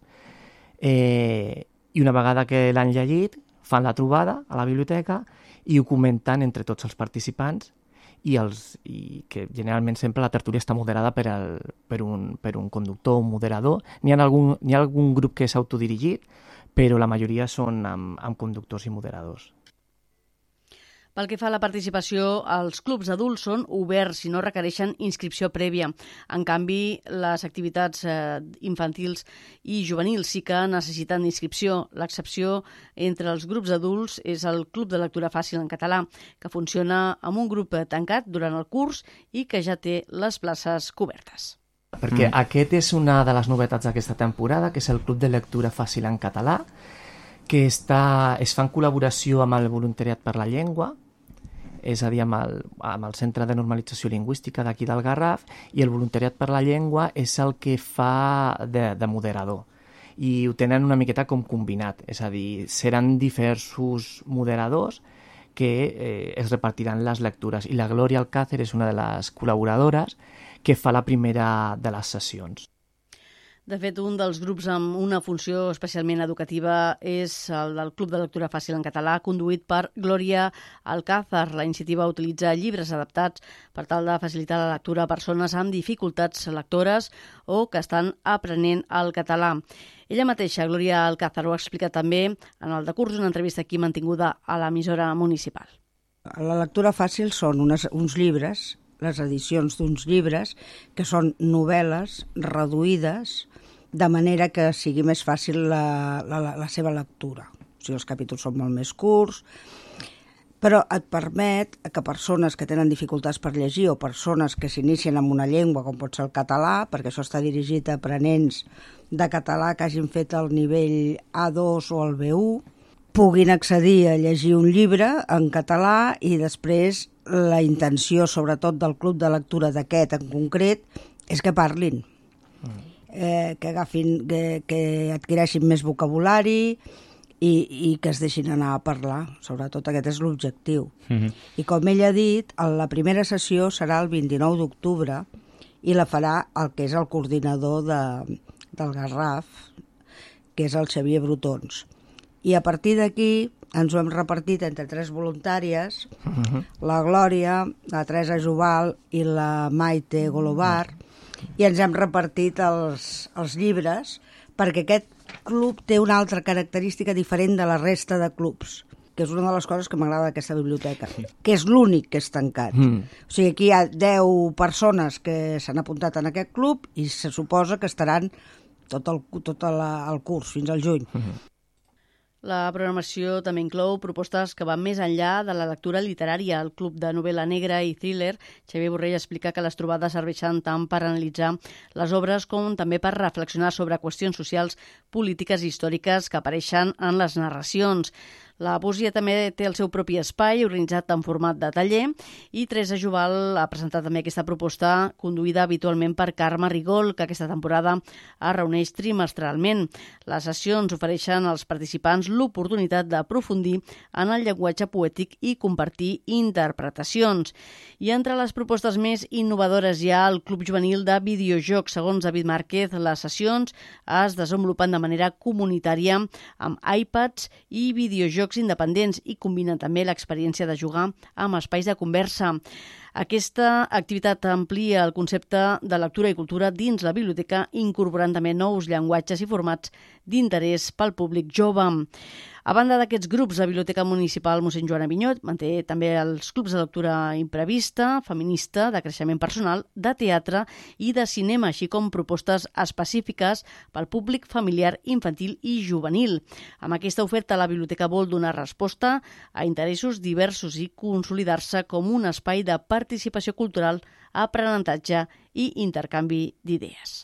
Eh, I una vegada que l'han llegit, fan la trobada a la biblioteca i ho comenten entre tots els participants i, els, i que generalment sempre la tertúlia està moderada per, el, per, un, per un conductor, un moderador. N'hi ha algun, n'hi ha algun grup que és autodirigit, però la majoria són amb, amb conductors i moderadors. Pel que fa a la participació, els clubs adults són oberts i no requereixen inscripció prèvia. En canvi, les activitats eh, infantils i juvenils sí que necessiten inscripció. L'excepció entre els grups adults és el Club de Lectura Fàcil en Català, que funciona amb un grup tancat durant el curs i que ja té les places cobertes. Perquè mm. aquest és una de les novetats d'aquesta temporada, que és el Club de Lectura Fàcil en Català, que està, es fa en col·laboració amb el Voluntariat per la Llengua, és a dir, amb el, amb el Centre de Normalització Lingüística d'aquí del Garraf, i el Voluntariat per la Llengua és el que fa de, de moderador. I ho tenen una miqueta com combinat, és a dir, seran diversos moderadors que eh, es repartiran les lectures. I la Glòria Alcácer és una de les col·laboradores que fa la primera de les sessions. De fet, un dels grups amb una funció especialment educativa és el del Club de Lectura Fàcil en Català, conduït per Glòria Alcázar. La iniciativa utilitza llibres adaptats per tal de facilitar la lectura a persones amb dificultats lectores o que estan aprenent el català. Ella mateixa, Glòria Alcázar, ho ha explicat també en el decurs d'una entrevista aquí mantinguda a l'emissora municipal. La lectura fàcil són unes, uns llibres, les edicions d'uns llibres, que són novel·les reduïdes de manera que sigui més fàcil la, la, la seva lectura. O sigui, els capítols són molt més curts, però et permet que persones que tenen dificultats per llegir o persones que s'inicien amb una llengua, com pot ser el català, perquè això està dirigit a aprenents de català que hagin fet el nivell A dos o el B u, puguin accedir a llegir un llibre en català i després la intenció, sobretot del club de lectura d'aquest en concret, és que parlin, eh, que agafin, que, que adquireixin més vocabulari i, i que es deixin anar a parlar. Sobretot aquest és l'objectiu. Mm-hmm. I com ell ha dit, la primera sessió serà el vint-i-nou d'octubre i la farà el que és el coordinador de, del Garraf, que és el Xavier Brutons. I a partir d'aquí ens ho hem repartit entre tres voluntàries, uh-huh. la Glòria, la Teresa Jubal i la Maite Golobar, i ens hem repartit els, els llibres perquè aquest club té una altra característica diferent de la resta de clubs, que és una de les coses que m'agrada d'aquesta biblioteca, que és l'únic que és tancat. Mm. O sigui, aquí hi ha deu persones que s'han apuntat en aquest club i se suposa que estaran tot el, tot el, el curs, fins al juny. Mm-hmm. La programació també inclou propostes que van més enllà de la lectura literària. El Club de Novel·la Negra i Thriller, Xavier Borrell, explica que les trobades serveixen tant per analitzar les obres com també per reflexionar sobre qüestions socials, polítiques i històriques que apareixen en les narracions. La poesia també té el seu propi espai, organitzat en format de taller, i Teresa Jubal ha presentat també aquesta proposta conduïda habitualment per Carme Rigol, que aquesta temporada es reuneix trimestralment. Les sessions ofereixen als participants l'oportunitat d'aprofundir en el llenguatge poètic i compartir interpretacions. I entre les propostes més innovadores hi ha el Club Juvenil de Videojocs. Segons David Márquez, les sessions es desenvolupen de manera comunitària amb iPads i videojocs independents i combinen també l'experiència de jugar amb espais de conversa. Aquesta activitat amplia el concepte de lectura i cultura dins la biblioteca, incorporant també nous llenguatges i formats d'interès pel públic jove. A banda d'aquests grups, la Biblioteca Municipal mossèn Joan Avinyó manté també els clubs de lectura imprevista, feminista, de creixement personal, de teatre i de cinema, així com propostes específiques pel públic familiar, infantil i juvenil. Amb aquesta oferta, la biblioteca vol donar resposta a interessos diversos i consolidar-se com un espai de participació cultural, aprenentatge i intercanvi d'idees.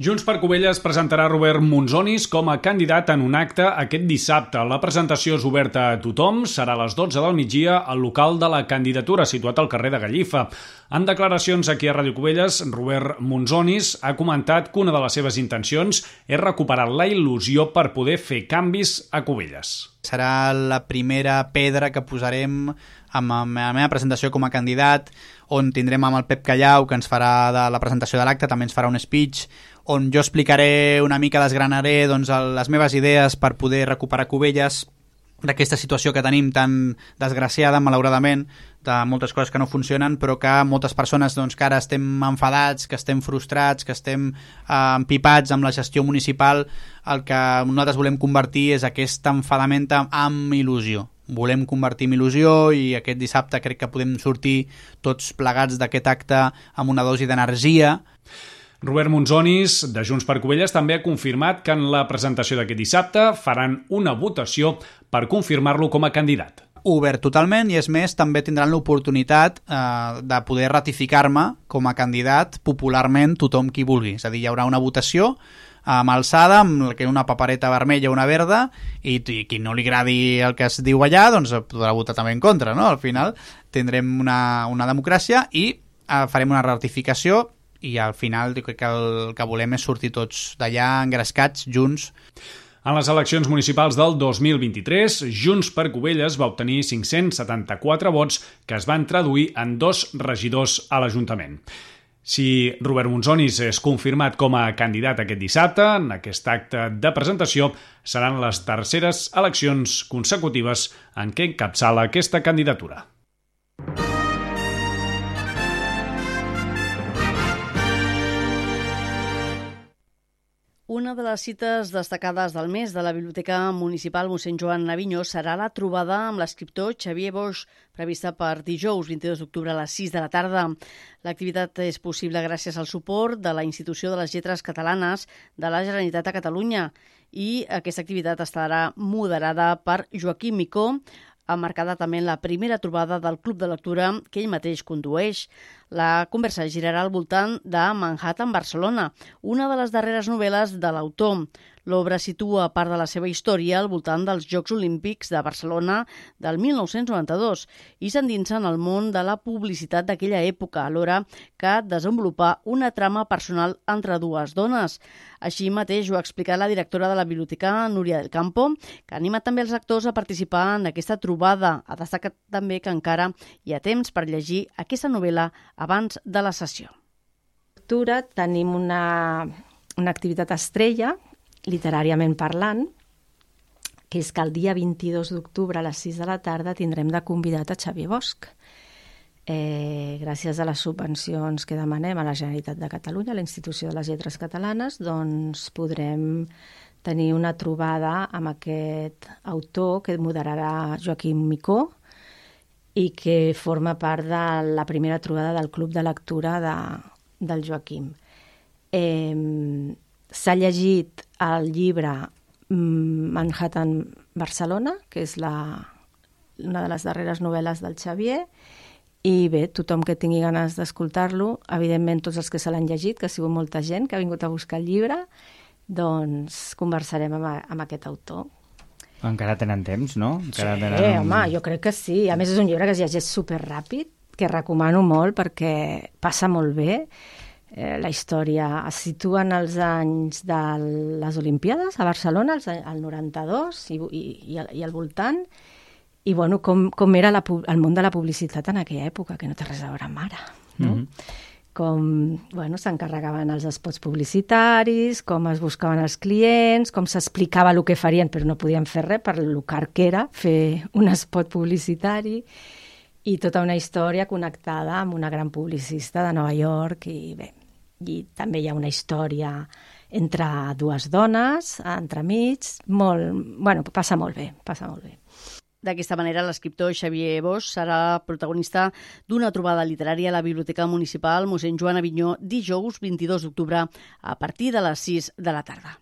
Junts per Cubelles presentarà Robert Monzonis com a candidat en un acte aquest dissabte. La presentació és oberta a tothom, serà a les dotze del migdia al local de la candidatura, situat al carrer de Gallifa. En declaracions aquí a Ràdio Cubelles, Robert Monzonis ha comentat que una de les seves intencions és recuperar la il·lusió per poder fer canvis a Cubelles. Serà la primera pedra que posarem amb la meva presentació com a candidat, on tindrem amb el Pep Callau, que ens farà de la presentació de l'acte, també ens farà un speech, on jo explicaré una mica, desgranaré doncs, les meves idees per poder recuperar Cubelles d'aquesta situació que tenim tan desgraciada, malauradament, de moltes coses que no funcionen, però que moltes persones doncs, que ara estem enfadats, que estem frustrats, que estem eh, empipats amb la gestió municipal, el que nosaltres volem convertir és aquest enfadament amb il·lusió. Volem convertir en il·lusió i aquest dissabte crec que podem sortir tots plegats d'aquest acte amb una dosi d'energia. Robert Monzonis, de Junts per Cubelles, també ha confirmat que en la presentació d'aquest dissabte faran una votació per confirmar-lo com a candidat. Obert totalment, i és més, també tindran l'oportunitat eh, de poder ratificar-me com a candidat popularment tothom qui vulgui. És a dir, hi haurà una votació amb alçada, amb una papereta vermella o una verda, i, i qui no li agradi el que es diu allà, doncs podrà votar també en contra, no? Al final tindrem una, una democràcia i eh, farem una ratificació, i al final crec que el que volem és sortir tots d'allà engrescats, junts. En les eleccions municipals del dos mil vint-i-tres, Junts per Cubelles va obtenir cinc-cents setanta-quatre vots que es van traduir en dos regidors a l'Ajuntament. Si Robert Monzonis és confirmat com a candidat aquest dissabte, en aquest acte de presentació seran les terceres eleccions consecutives en què encapçala aquesta candidatura. Una de les cites destacades del mes de la Biblioteca Municipal mossèn Joan Avinyó serà la trobada amb l'escriptor Xavier Boix, prevista per dijous vint-i-dos d'octubre a les sis de la tarda. L'activitat és possible gràcies al suport de la Institució de les Lletres Catalanes de la Generalitat de Catalunya i aquesta activitat estarà moderada per Joaquim Micó, emmarcada també en la primera trobada del Club de Lectura que ell mateix condueix. La conversa girarà al voltant de Manhattan, Barcelona, una de les darreres novel·les de l'autor. L'obra situa part de la seva història al voltant dels Jocs Olímpics de Barcelona del mil nou-cents noranta-dos i s'endinsa en el món de la publicitat d'aquella època, alhora que desenvolupar una trama personal entre dues dones. Així mateix ho ha explicat la directora de la biblioteca, Núria del Campo, que anima també els actors a participar en aquesta trobada. Ha destacat també que encara hi ha temps per llegir aquesta novel·la abans de la sessió. Tenim una, una activitat estrella, literàriament parlant, que és que el dia vint-i-dos d'octubre a les sis de la tarda tindrem de convidat a Xavier Bosch. Eh, gràcies a les subvencions que demanem a la Generalitat de Catalunya, a la Institució de les Lletres Catalanes, doncs podrem tenir una trobada amb aquest autor que moderarà Joaquim Micó i que forma part de la primera trobada del Club de Lectura de, del Joaquim. Eh, S'ha llegit el llibre Manhattan, Barcelona, que és la, una de les darreres novel·les del Xavier, i bé, tothom que tingui ganes d'escoltar-lo, evidentment tots els que se l'han llegit, que ha sigut molta gent que ha vingut a buscar el llibre, doncs conversarem amb, amb aquest autor. Encara tenen temps, no? Encara sí, tenen... home, jo crec que sí. A més, és un llibre que es llegeix superràpid, que recomano molt perquè passa molt bé. Eh, la història es situa en els anys de les Olimpíades a Barcelona, al noranta-dos i, i, i, al, i al voltant, i bueno, com, com era la, el món de la publicitat en aquella època, que no té res a veure amb ara, no? Mm-hmm. Com bueno, s'encarregaven els spots publicitaris, com es buscaven els clients, com s'explicava el que farien, però no podien fer res per lo car que era fer un spot publicitari, i tota una història connectada amb una gran publicista de Nova York, i bé, i també hi ha una història entre dues dones, entremig, molt, bueno, passa molt bé, passa molt bé. D'aquesta manera, l'escriptor Xavier Bosch serà protagonista d'una trobada literària a la Biblioteca Municipal mossèn Joan Avinyó dijous vint-i-dos d'octubre a partir de les sis de la tarda.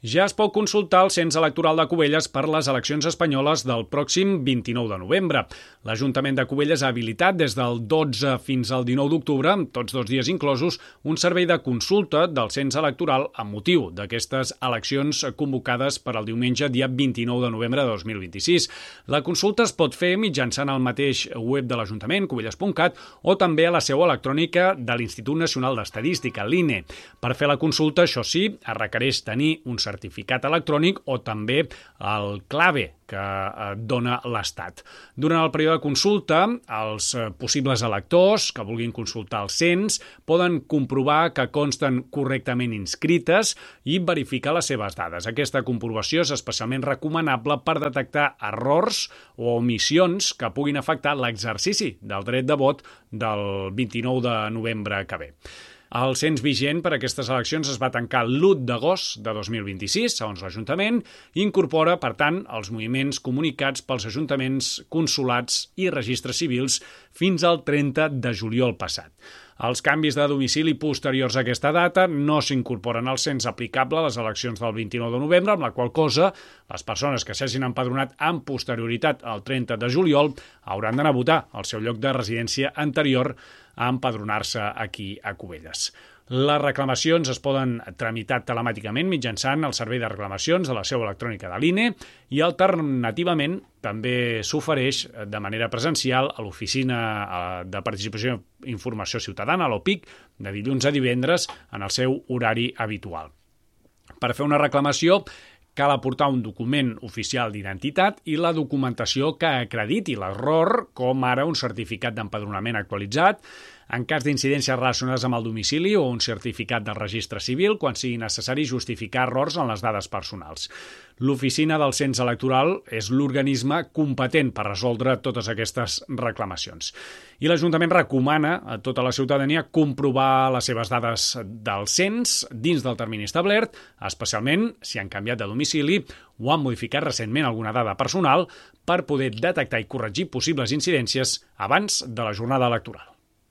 Ja es pot consultar el cens electoral de Cubelles per les eleccions espanyoles del pròxim vint-i-nou de novembre. L'Ajuntament de Cubelles ha habilitat des del dotze fins al dinou d'octubre, tots dos dies inclosos, un servei de consulta del cens electoral amb motiu d'aquestes eleccions convocades per al diumenge dia vint-i-nou de novembre de dos mil vint-i-sis. La consulta es pot fer mitjançant el mateix web de l'Ajuntament, cubelles punt cat, o també a la seu electrònica de l'Institut Nacional d'Estadística, l'I N E. Per fer la consulta, això sí, es requereix tenir un certificat electrònic o també el clave que dona l'Estat. Durant el període de consulta, els possibles electors que vulguin consultar el cens poden comprovar que consten correctament inscrites i verificar les seves dades. Aquesta comprovació és especialment recomanable per detectar errors o omissions que puguin afectar l'exercici del dret de vot del vint-i-nou de novembre que ve. El cens vigent per a aquestes eleccions es va tancar l'u d'agost de dos mil vint-i-sis, segons l'Ajuntament, i incorpora, per tant, els moviments comunicats pels ajuntaments, consolats i registres civils fins al trenta de juliol passat. Els canvis de domicili posteriors a aquesta data no s'incorporen al cens aplicable a les eleccions del vint-i-nou de novembre, amb la qual cosa les persones que s'hagin empadronat amb posterioritat al trenta de juliol hauran d'anar a votar al seu lloc de residència anterior a empadronar-se aquí a Cubelles. Les reclamacions es poden tramitar telemàticament mitjançant el servei de reclamacions de la seu electrònica de l'I N E i alternativament també s'ofereix de manera presencial a l'Oficina de Participació i Informació Ciutadana, l'O P I C, de dilluns a divendres en el seu horari habitual. Per fer una reclamació cal aportar un document oficial d'identitat i la documentació que acrediti l'error, com ara un certificat d'empadronament actualitzat, en cas d'incidències relacionades amb el domicili o un certificat de registre civil quan sigui necessari justificar errors en les dades personals. L'Oficina del Cens Electoral és l'organisme competent per resoldre totes aquestes reclamacions. I l'Ajuntament recomana a tota la ciutadania comprovar les seves dades del cens dins del termini establert, especialment si han canviat de domicili o han modificat recentment alguna dada personal per poder detectar i corregir possibles incidències abans de la jornada electoral.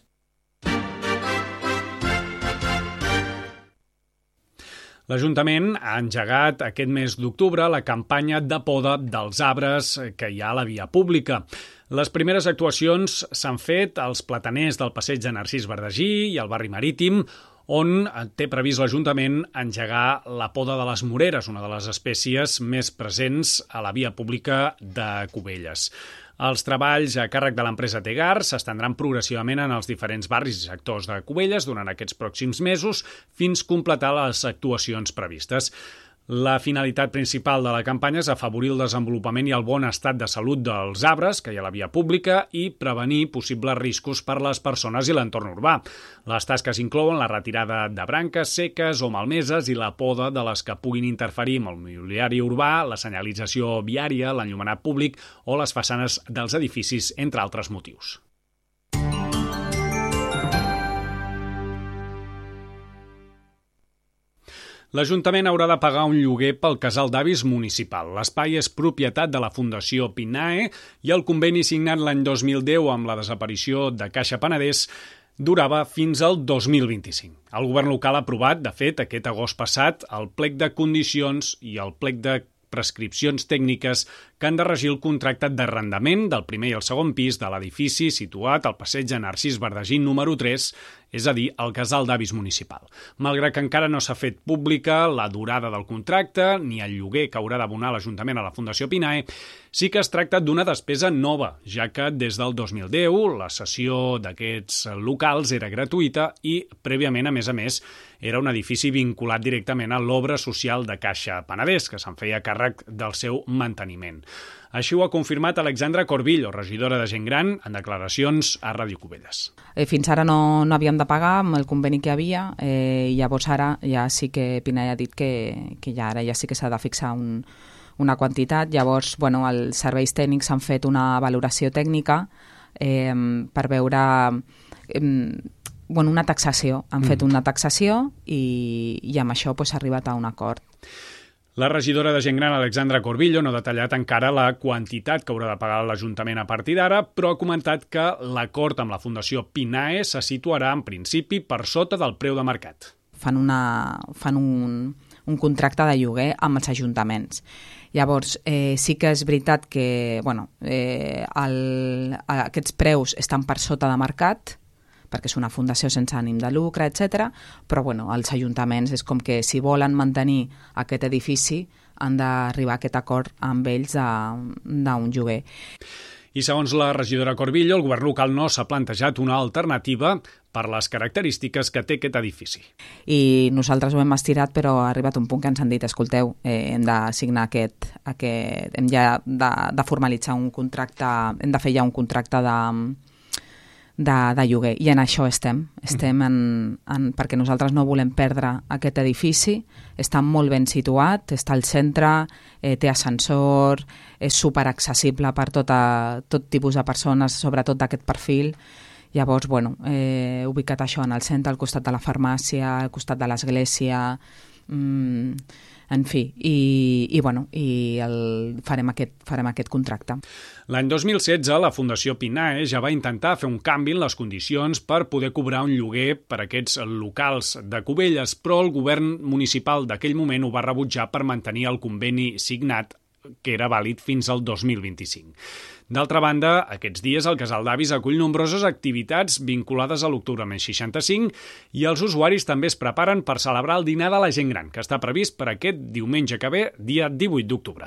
L'Ajuntament ha engegat aquest mes d'octubre la campanya de poda dels arbres que hi ha a la via pública. Les primeres actuacions s'han fet als plataners del passeig de Narcís Verdagí i al barri Marítim, on té previst l'Ajuntament engegar la poda de les moreres, una de les espècies més presents a la via pública de Cubelles. Els treballs a càrrec de l'empresa Tegar s'estendran progressivament en els diferents barris i sectors de Cubelles durant aquests pròxims mesos fins completar les actuacions previstes. La finalitat principal de la campanya és afavorir el desenvolupament i el bon estat de salut dels arbres que hi ha a la via pública i prevenir possibles riscos per les persones i l'entorn urbà. Les tasques inclouen la retirada de branques seques o malmeses i la poda de les que puguin interferir amb el mobiliari urbà, la senyalització viària, l'enllumenat públic o les façanes dels edificis, entre altres motius. L'Ajuntament haurà de pagar un lloguer pel casal d'avis municipal. L'espai és propietat de la Fundació Pinae i el conveni signat l'any dos mil deu amb la desaparició de Caixa Penedès durava fins al dos mil vint-i-cinc. El govern local ha aprovat, de fet, aquest agost passat, el plec de condicions i el plec de prescripcions tècniques que han de regir el contracte d'arrendament del primer i el segon pis de l'edifici situat al passeig de Narcís Verdagí número tres, és a dir, el casal d'avis municipal. Malgrat que encara no s'ha fet pública la durada del contracte ni el lloguer que haurà d'abonar l'Ajuntament a la Fundació Pinae, sí que es tracta d'una despesa nova, ja que des del dos mil deu la cessió d'aquests locals era gratuïta i, prèviament, a més a més, era un edifici vinculat directament a l'obra social de Caixa Penedès, que se'n feia càrrec del seu manteniment. Així ho ha confirmat Alexandra Corbillo, regidora de Gent Gran, en declaracions a Ràdio Cubelles. Eh, fins ara no, no havíem de pagar amb el conveni que hi havia, eh, i llavors ara ja sí que Pinae ha dit que, que ja ara ja sí que s'ha de fixar un, una quantitat. Llavors, bueno, els serveis tècnics han fet una valoració tècnica eh, per veure eh, bueno, una taxació. Han mm. fet una taxació i, i amb això pues, s'ha arribat a un acord. La regidora de Gent Gran, Alexandra Corbillo, no ha detallat encara la quantitat que haurà de pagar l'Ajuntament a partir d'ara, però ha comentat que l'acord amb la Fundació Pinae se situarà en principi per sota del preu de mercat. Fan, una, fan un, un contracte de lloguer amb els ajuntaments. Llavors, eh, sí que és veritat que bueno, eh, el, aquests preus estan per sota de mercat, perquè és una fundació sense ànim de lucre, etcètera. Però bueno, els ajuntaments és com que si volen mantenir aquest edifici han d'arribar a aquest acord amb ells d'un lloguer. I segons la regidora Corbillo, el govern local no s'ha plantejat una alternativa per les característiques que té aquest edifici. I nosaltres ho hem estirat, però ha arribat un punt que ens han dit, escolteu, eh, hem de signar aquest, aquest hem ja de, de formalitzar un contracte, hem de fer ja un contracte de, de, de lloguer, i en això estem, estem en, en, perquè nosaltres no volem perdre aquest edifici, està molt ben situat, està al centre, eh, té ascensor, és superaccessible per tota, tot tipus de persones, sobretot d'aquest perfil. Llavors, bueno, eh, ubicat això en el centre, al costat de la farmàcia, al costat de l'església, mmm, en fi, i, i, bueno, i el, farem, aquest, farem aquest contracte. L'any dos mil setze, la Fundació Pinae ja va intentar fer un canvi en les condicions per poder cobrar un lloguer per a aquests locals de Cubelles, però el govern municipal d'aquell moment ho va rebutjar per mantenir el conveni signat, que era vàlid fins al dos mil vint-i-cinc. D'altra banda, aquests dies el Casal d'Avis acull nombroses activitats vinculades a l'Octubre més seixanta-cinc i els usuaris també es preparen per celebrar el dinar de la gent gran, que està previst per aquest diumenge que ve, dia divuit d'octubre.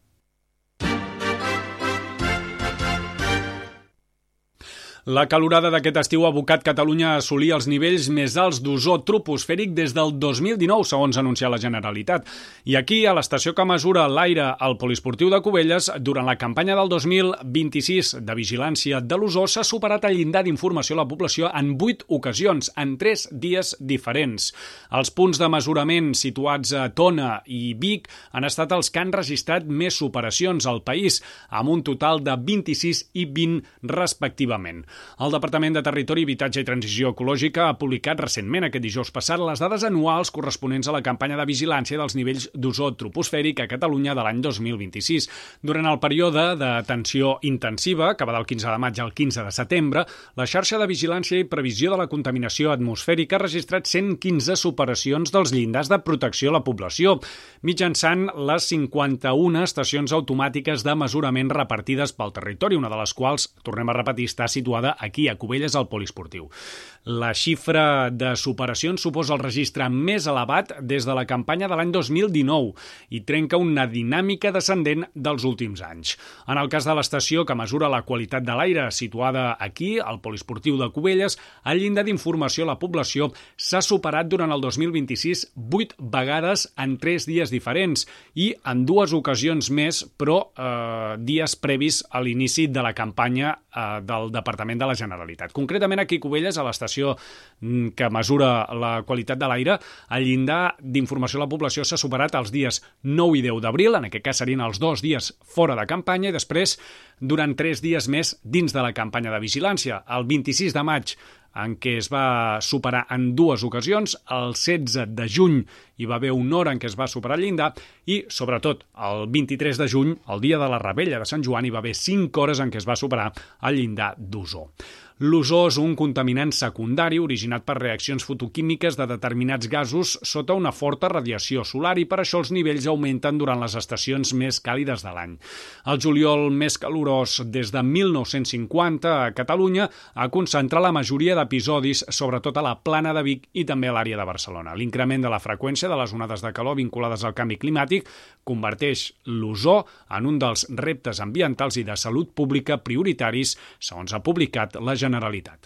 La calorada d'aquest estiu ha abocat Catalunya a assolir els nivells més alts d'ozó troposfèric des del dos mil dinou, segons ha anunciat la Generalitat. I aquí, a l'estació que mesura l'aire al poliesportiu de Cubelles, durant la campanya del dos mil vint-i-sis de vigilància de l'ozó, s'ha superat el llindar d'informació a la població en vuit ocasions, en tres dies diferents. Els punts de mesurament situats a Tona i Vic han estat els que han registrat més superacions al país, amb un total de vint-i-sis i vint respectivament. El Departament de Territori, Habitatge i Transició Ecològica ha publicat recentment, aquest dijous passat, les dades anuals corresponents a la campanya de vigilància dels nivells d'ozó troposfèric a Catalunya de l'any dos mil vint-i-sis. Durant el període d'atenció intensiva, que va del quinze de maig al quinze de setembre, la xarxa de vigilància i previsió de la contaminació atmosfèrica ha registrat cent quinze superacions dels llindars de protecció a la població, mitjançant les cinquanta-una estacions automàtiques de mesurament repartides pel territori, una de les quals, tornem a repetir, està situada aquí a Cubelles al poliesportiu. La xifra de superacions suposa el registre més elevat des de la campanya de l'any dos mil dinou i trenca una dinàmica descendent dels últims anys. En el cas de l'estació que mesura la qualitat de l'aire situada aquí, al poliesportiu de Cubelles, el llindar d'informació a la població s'ha superat durant el dos mil vint-i-sis vuit vegades en tres dies diferents i en dues ocasions més, però eh, dies previs a l'inici de la campanya eh, del Departament de la Generalitat. Concretament aquí a Cubelles, a l'estació que mesura la qualitat de l'aire, el llindar d'informació a la població s'ha superat els dies nou i deu d'abril, en aquest cas serien els dos dies fora de campanya, i després durant tres dies més dins de la campanya de vigilància. El vint-i-sis de maig, en què es va superar en dues ocasions, el setze de juny hi va haver una hora en què es va superar el llindar i, sobretot, el vint-i-tres de juny, el dia de la Rebella de Sant Joan, hi va haver cinc hores en què es va superar el llindar d'ozó. L'ozó és un contaminant secundari originat per reaccions fotoquímiques de determinats gasos sota una forta radiació solar i per això els nivells augmenten durant les estacions més càlides de l'any. El juliol més calorós des de mil nou-cents cinquanta a Catalunya ha concentrat la majoria d'episodis, sobretot a la Plana de Vic i també a l'àrea de Barcelona. L'increment de la freqüència de les onades de calor vinculades al canvi climàtic converteix l'ozó en un dels reptes ambientals i de salut pública prioritaris, segons ha publicat la Generalitat.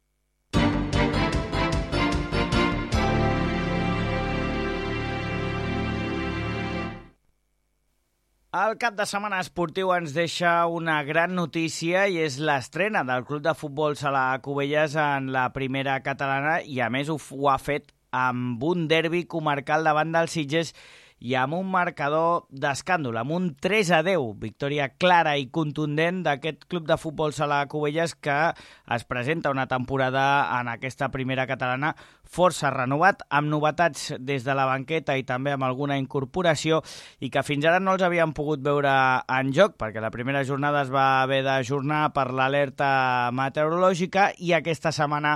El cap de setmana esportiu ens deixa una gran notícia i és l'estrena del Club de Futbol Sala Cubelles en la primera catalana i a més ho, ho ha fet amb un derbi comarcal davant del Sitges i amb un marcador d'escàndol, amb un tres a deu, victòria clara i contundent d'aquest Club de Futbol Sala Cubelles que es presenta una temporada en aquesta primera catalana força renovat, amb novetats des de la banqueta i també amb alguna incorporació i que fins ara no els havien pogut veure en joc, perquè la primera jornada es va haver d'ajornar per l'alerta meteorològica i aquesta setmana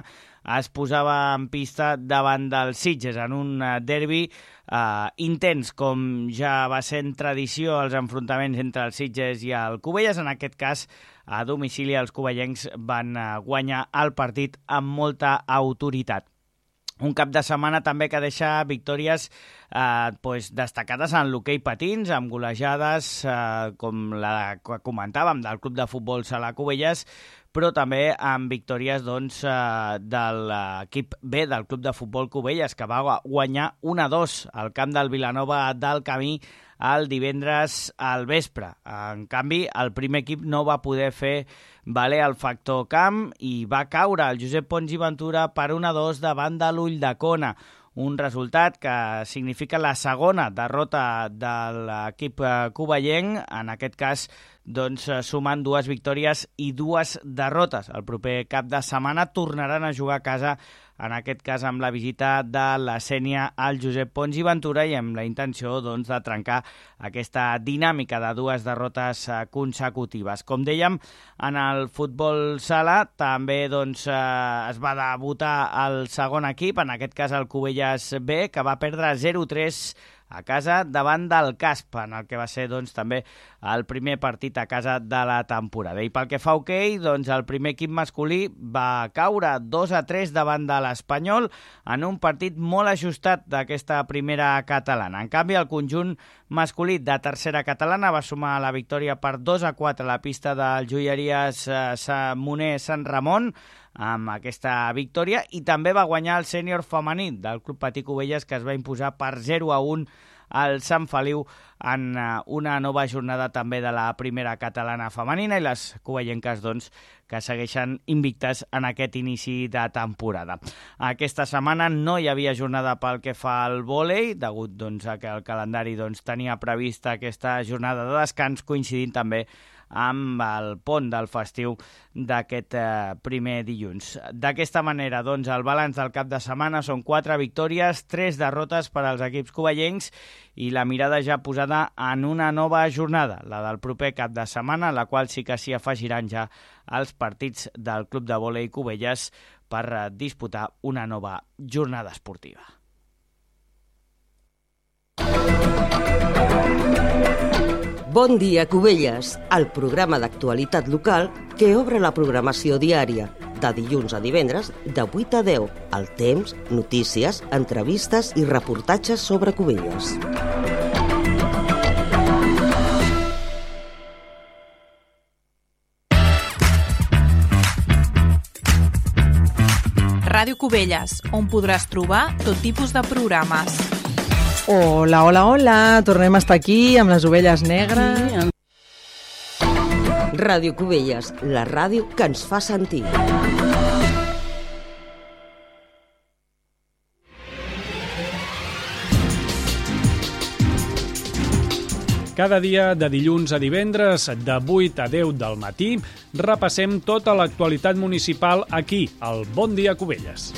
es posava en pista davant del Sitges en un derbi Uh, intens, com ja va ser en tradició els enfrontaments entre el Sitges i el Cubelles. En aquest cas, a domicili, els covellencs van uh, guanyar el partit amb molta autoritat. Un cap de setmana també que deixa victòries eh, pues, destacades en l'hoquei patins, amb golejades eh, com la que comentàvem del Club de Futbol Sala Cubelles, però també amb victòries doncs, eh, de l'equip B del Club de Futbol Cubelles, que va guanyar un a dos al camp del Vilanova del Camí el divendres al vespre. En canvi, el primer equip no va poder fer valer el factor camp i va caure el Josep Pons i Ventura per un a dos davant de l'Ulldecona. Un resultat que significa la segona derrota de l'equip covellenc, en aquest cas doncs, sumant dues victòries i dues derrotes. El proper cap de setmana tornaran a jugar a casa, en aquest cas amb la visita de la Sénia al Josep Pons i Ventura, i amb la intenció doncs, de trencar aquesta dinàmica de dues derrotes consecutives. Com dèiem, en el futbol sala també doncs, es va debutar el segon equip, en aquest cas el Cubelles B, que va perdre zero a tres a casa davant del Casp, en el que va ser doncs, també el primer partit a casa de la temporada. I pel que fa a hoquei, doncs, el primer equip masculí va caure dos a tres davant de l'Espanyol en un partit molt ajustat d'aquesta primera catalana. En canvi, el conjunt masculí de tercera catalana va sumar la victòria per dos a quatre a la pista del Joieries eh, Moner Sant Ramon, amb aquesta victòria, i també va guanyar el sènior femení del Club Patí Cubelles, que es va imposar per zero a un al Sant Feliu en una nova jornada també de la primera catalana femenina, i les covellenques doncs, que segueixen invictes en aquest inici de temporada. Aquesta setmana no hi havia jornada pel que fa al vòlei, degut doncs, a que el calendari doncs, tenia prevista aquesta jornada de descans, coincidint també amb el pont del festiu d'aquest eh, primer dilluns. D'aquesta manera, doncs, el balanç del cap de setmana són quatre victòries, tres derrotes per als equips covellencs i la mirada ja posada en una nova jornada, la del proper cap de setmana, la qual sí que s'hi afegiran ja els partits del Club de Vòlei Cubelles per eh, disputar una nova jornada esportiva. Bon dia, Cubelles, el programa d'actualitat local que obre la programació diària de dilluns a divendres de vuit a deu. El temps, notícies, entrevistes i reportatges sobre Cubelles. Ràdio Cubelles, on podràs trobar tot tipus de programes. Hola, hola, hola, tornem a estar aquí amb les ovelles negres. Ràdio Cubelles, la ràdio que ens fa sentir. Cada dia, de dilluns a divendres, de vuit a deu del matí, repassem tota l'actualitat municipal aquí, al Bon Dia Cubelles.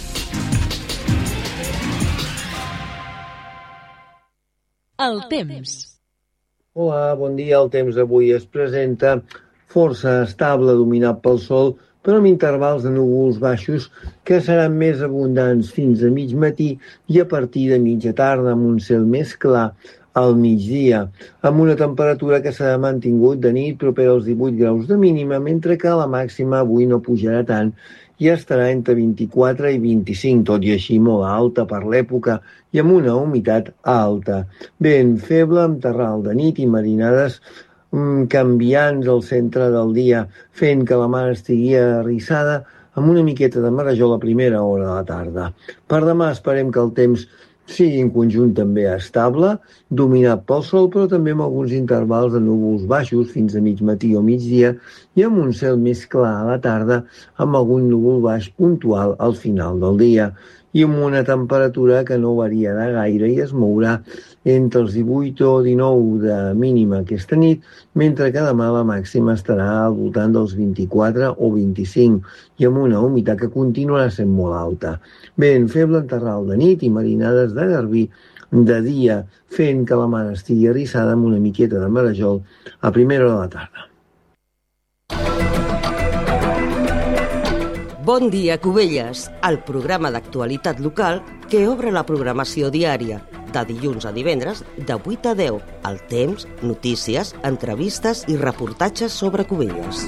El temps. Hola, bon dia. El temps d'avui es presenta força estable, dominat pel sol, però amb intervals de núvols baixos que seran més abundants fins a mig matí i a partir de mitja tarda, amb un cel més clar al migdia, amb una temperatura que s'ha mantingut de nit propera als divuit graus de mínima, mentre que la màxima avui no pujarà tant i estarà entre vint-i-quatre i vint-i-cinc, tot i així molt alta per l'època i amb una humitat alta. Vent feble amb terral de nit i marinades mmm, canviants al centre del dia, fent que la mar estigui arrissada amb una miqueta de marejol a primera hora de la tarda. Per demà esperem que el temps sigui en conjunt també estable, dominat pel sol, però també amb alguns intervals de núvols baixos fins a mig matí o migdia i amb un cel més clar a la tarda amb algun núvol baix puntual al final del dia i amb una temperatura que no variarà gaire i es mourà entre els divuit o dinou de mínima aquesta nit, mentre que demà la màxima estarà al voltant dels vint-i-quatre o vint-i-cinc i amb una humitat que continuarà sent molt alta. Vent feble en terral de nit i marinades de garbí de dia, fent que la mar estigui arrissada amb una miqueta de marejol a primera hora de la tarda. Bon dia, Cubelles, el programa d'actualitat local que obre la programació diària de dilluns a divendres de vuit a deu. El temps, notícies, entrevistes i reportatges sobre Cubelles.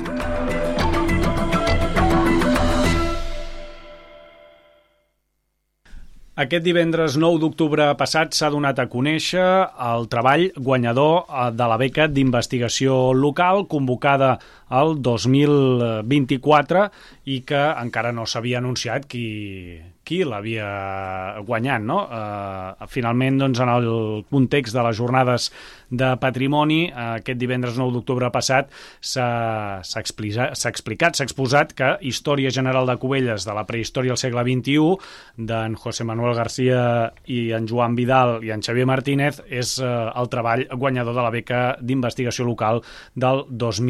Aquest divendres nou d'octubre passat s'ha donat a conèixer el treball guanyador de la beca d'investigació local convocada el dos mil vint-i-quatre i que encara no s'havia anunciat qui, qui l'havia guanyat, no? Uh, finalment, doncs, en el context de les jornades de patrimoni, uh, aquest divendres nou d'octubre passat s'ha explicat, s'ha exposat que Història General de Cubelles de la prehistòria al segle vint-i-u d'en José Manuel García i en Joan Vidal i en Xavier Martínez és uh, el treball guanyador de la beca d'investigació local del dos mil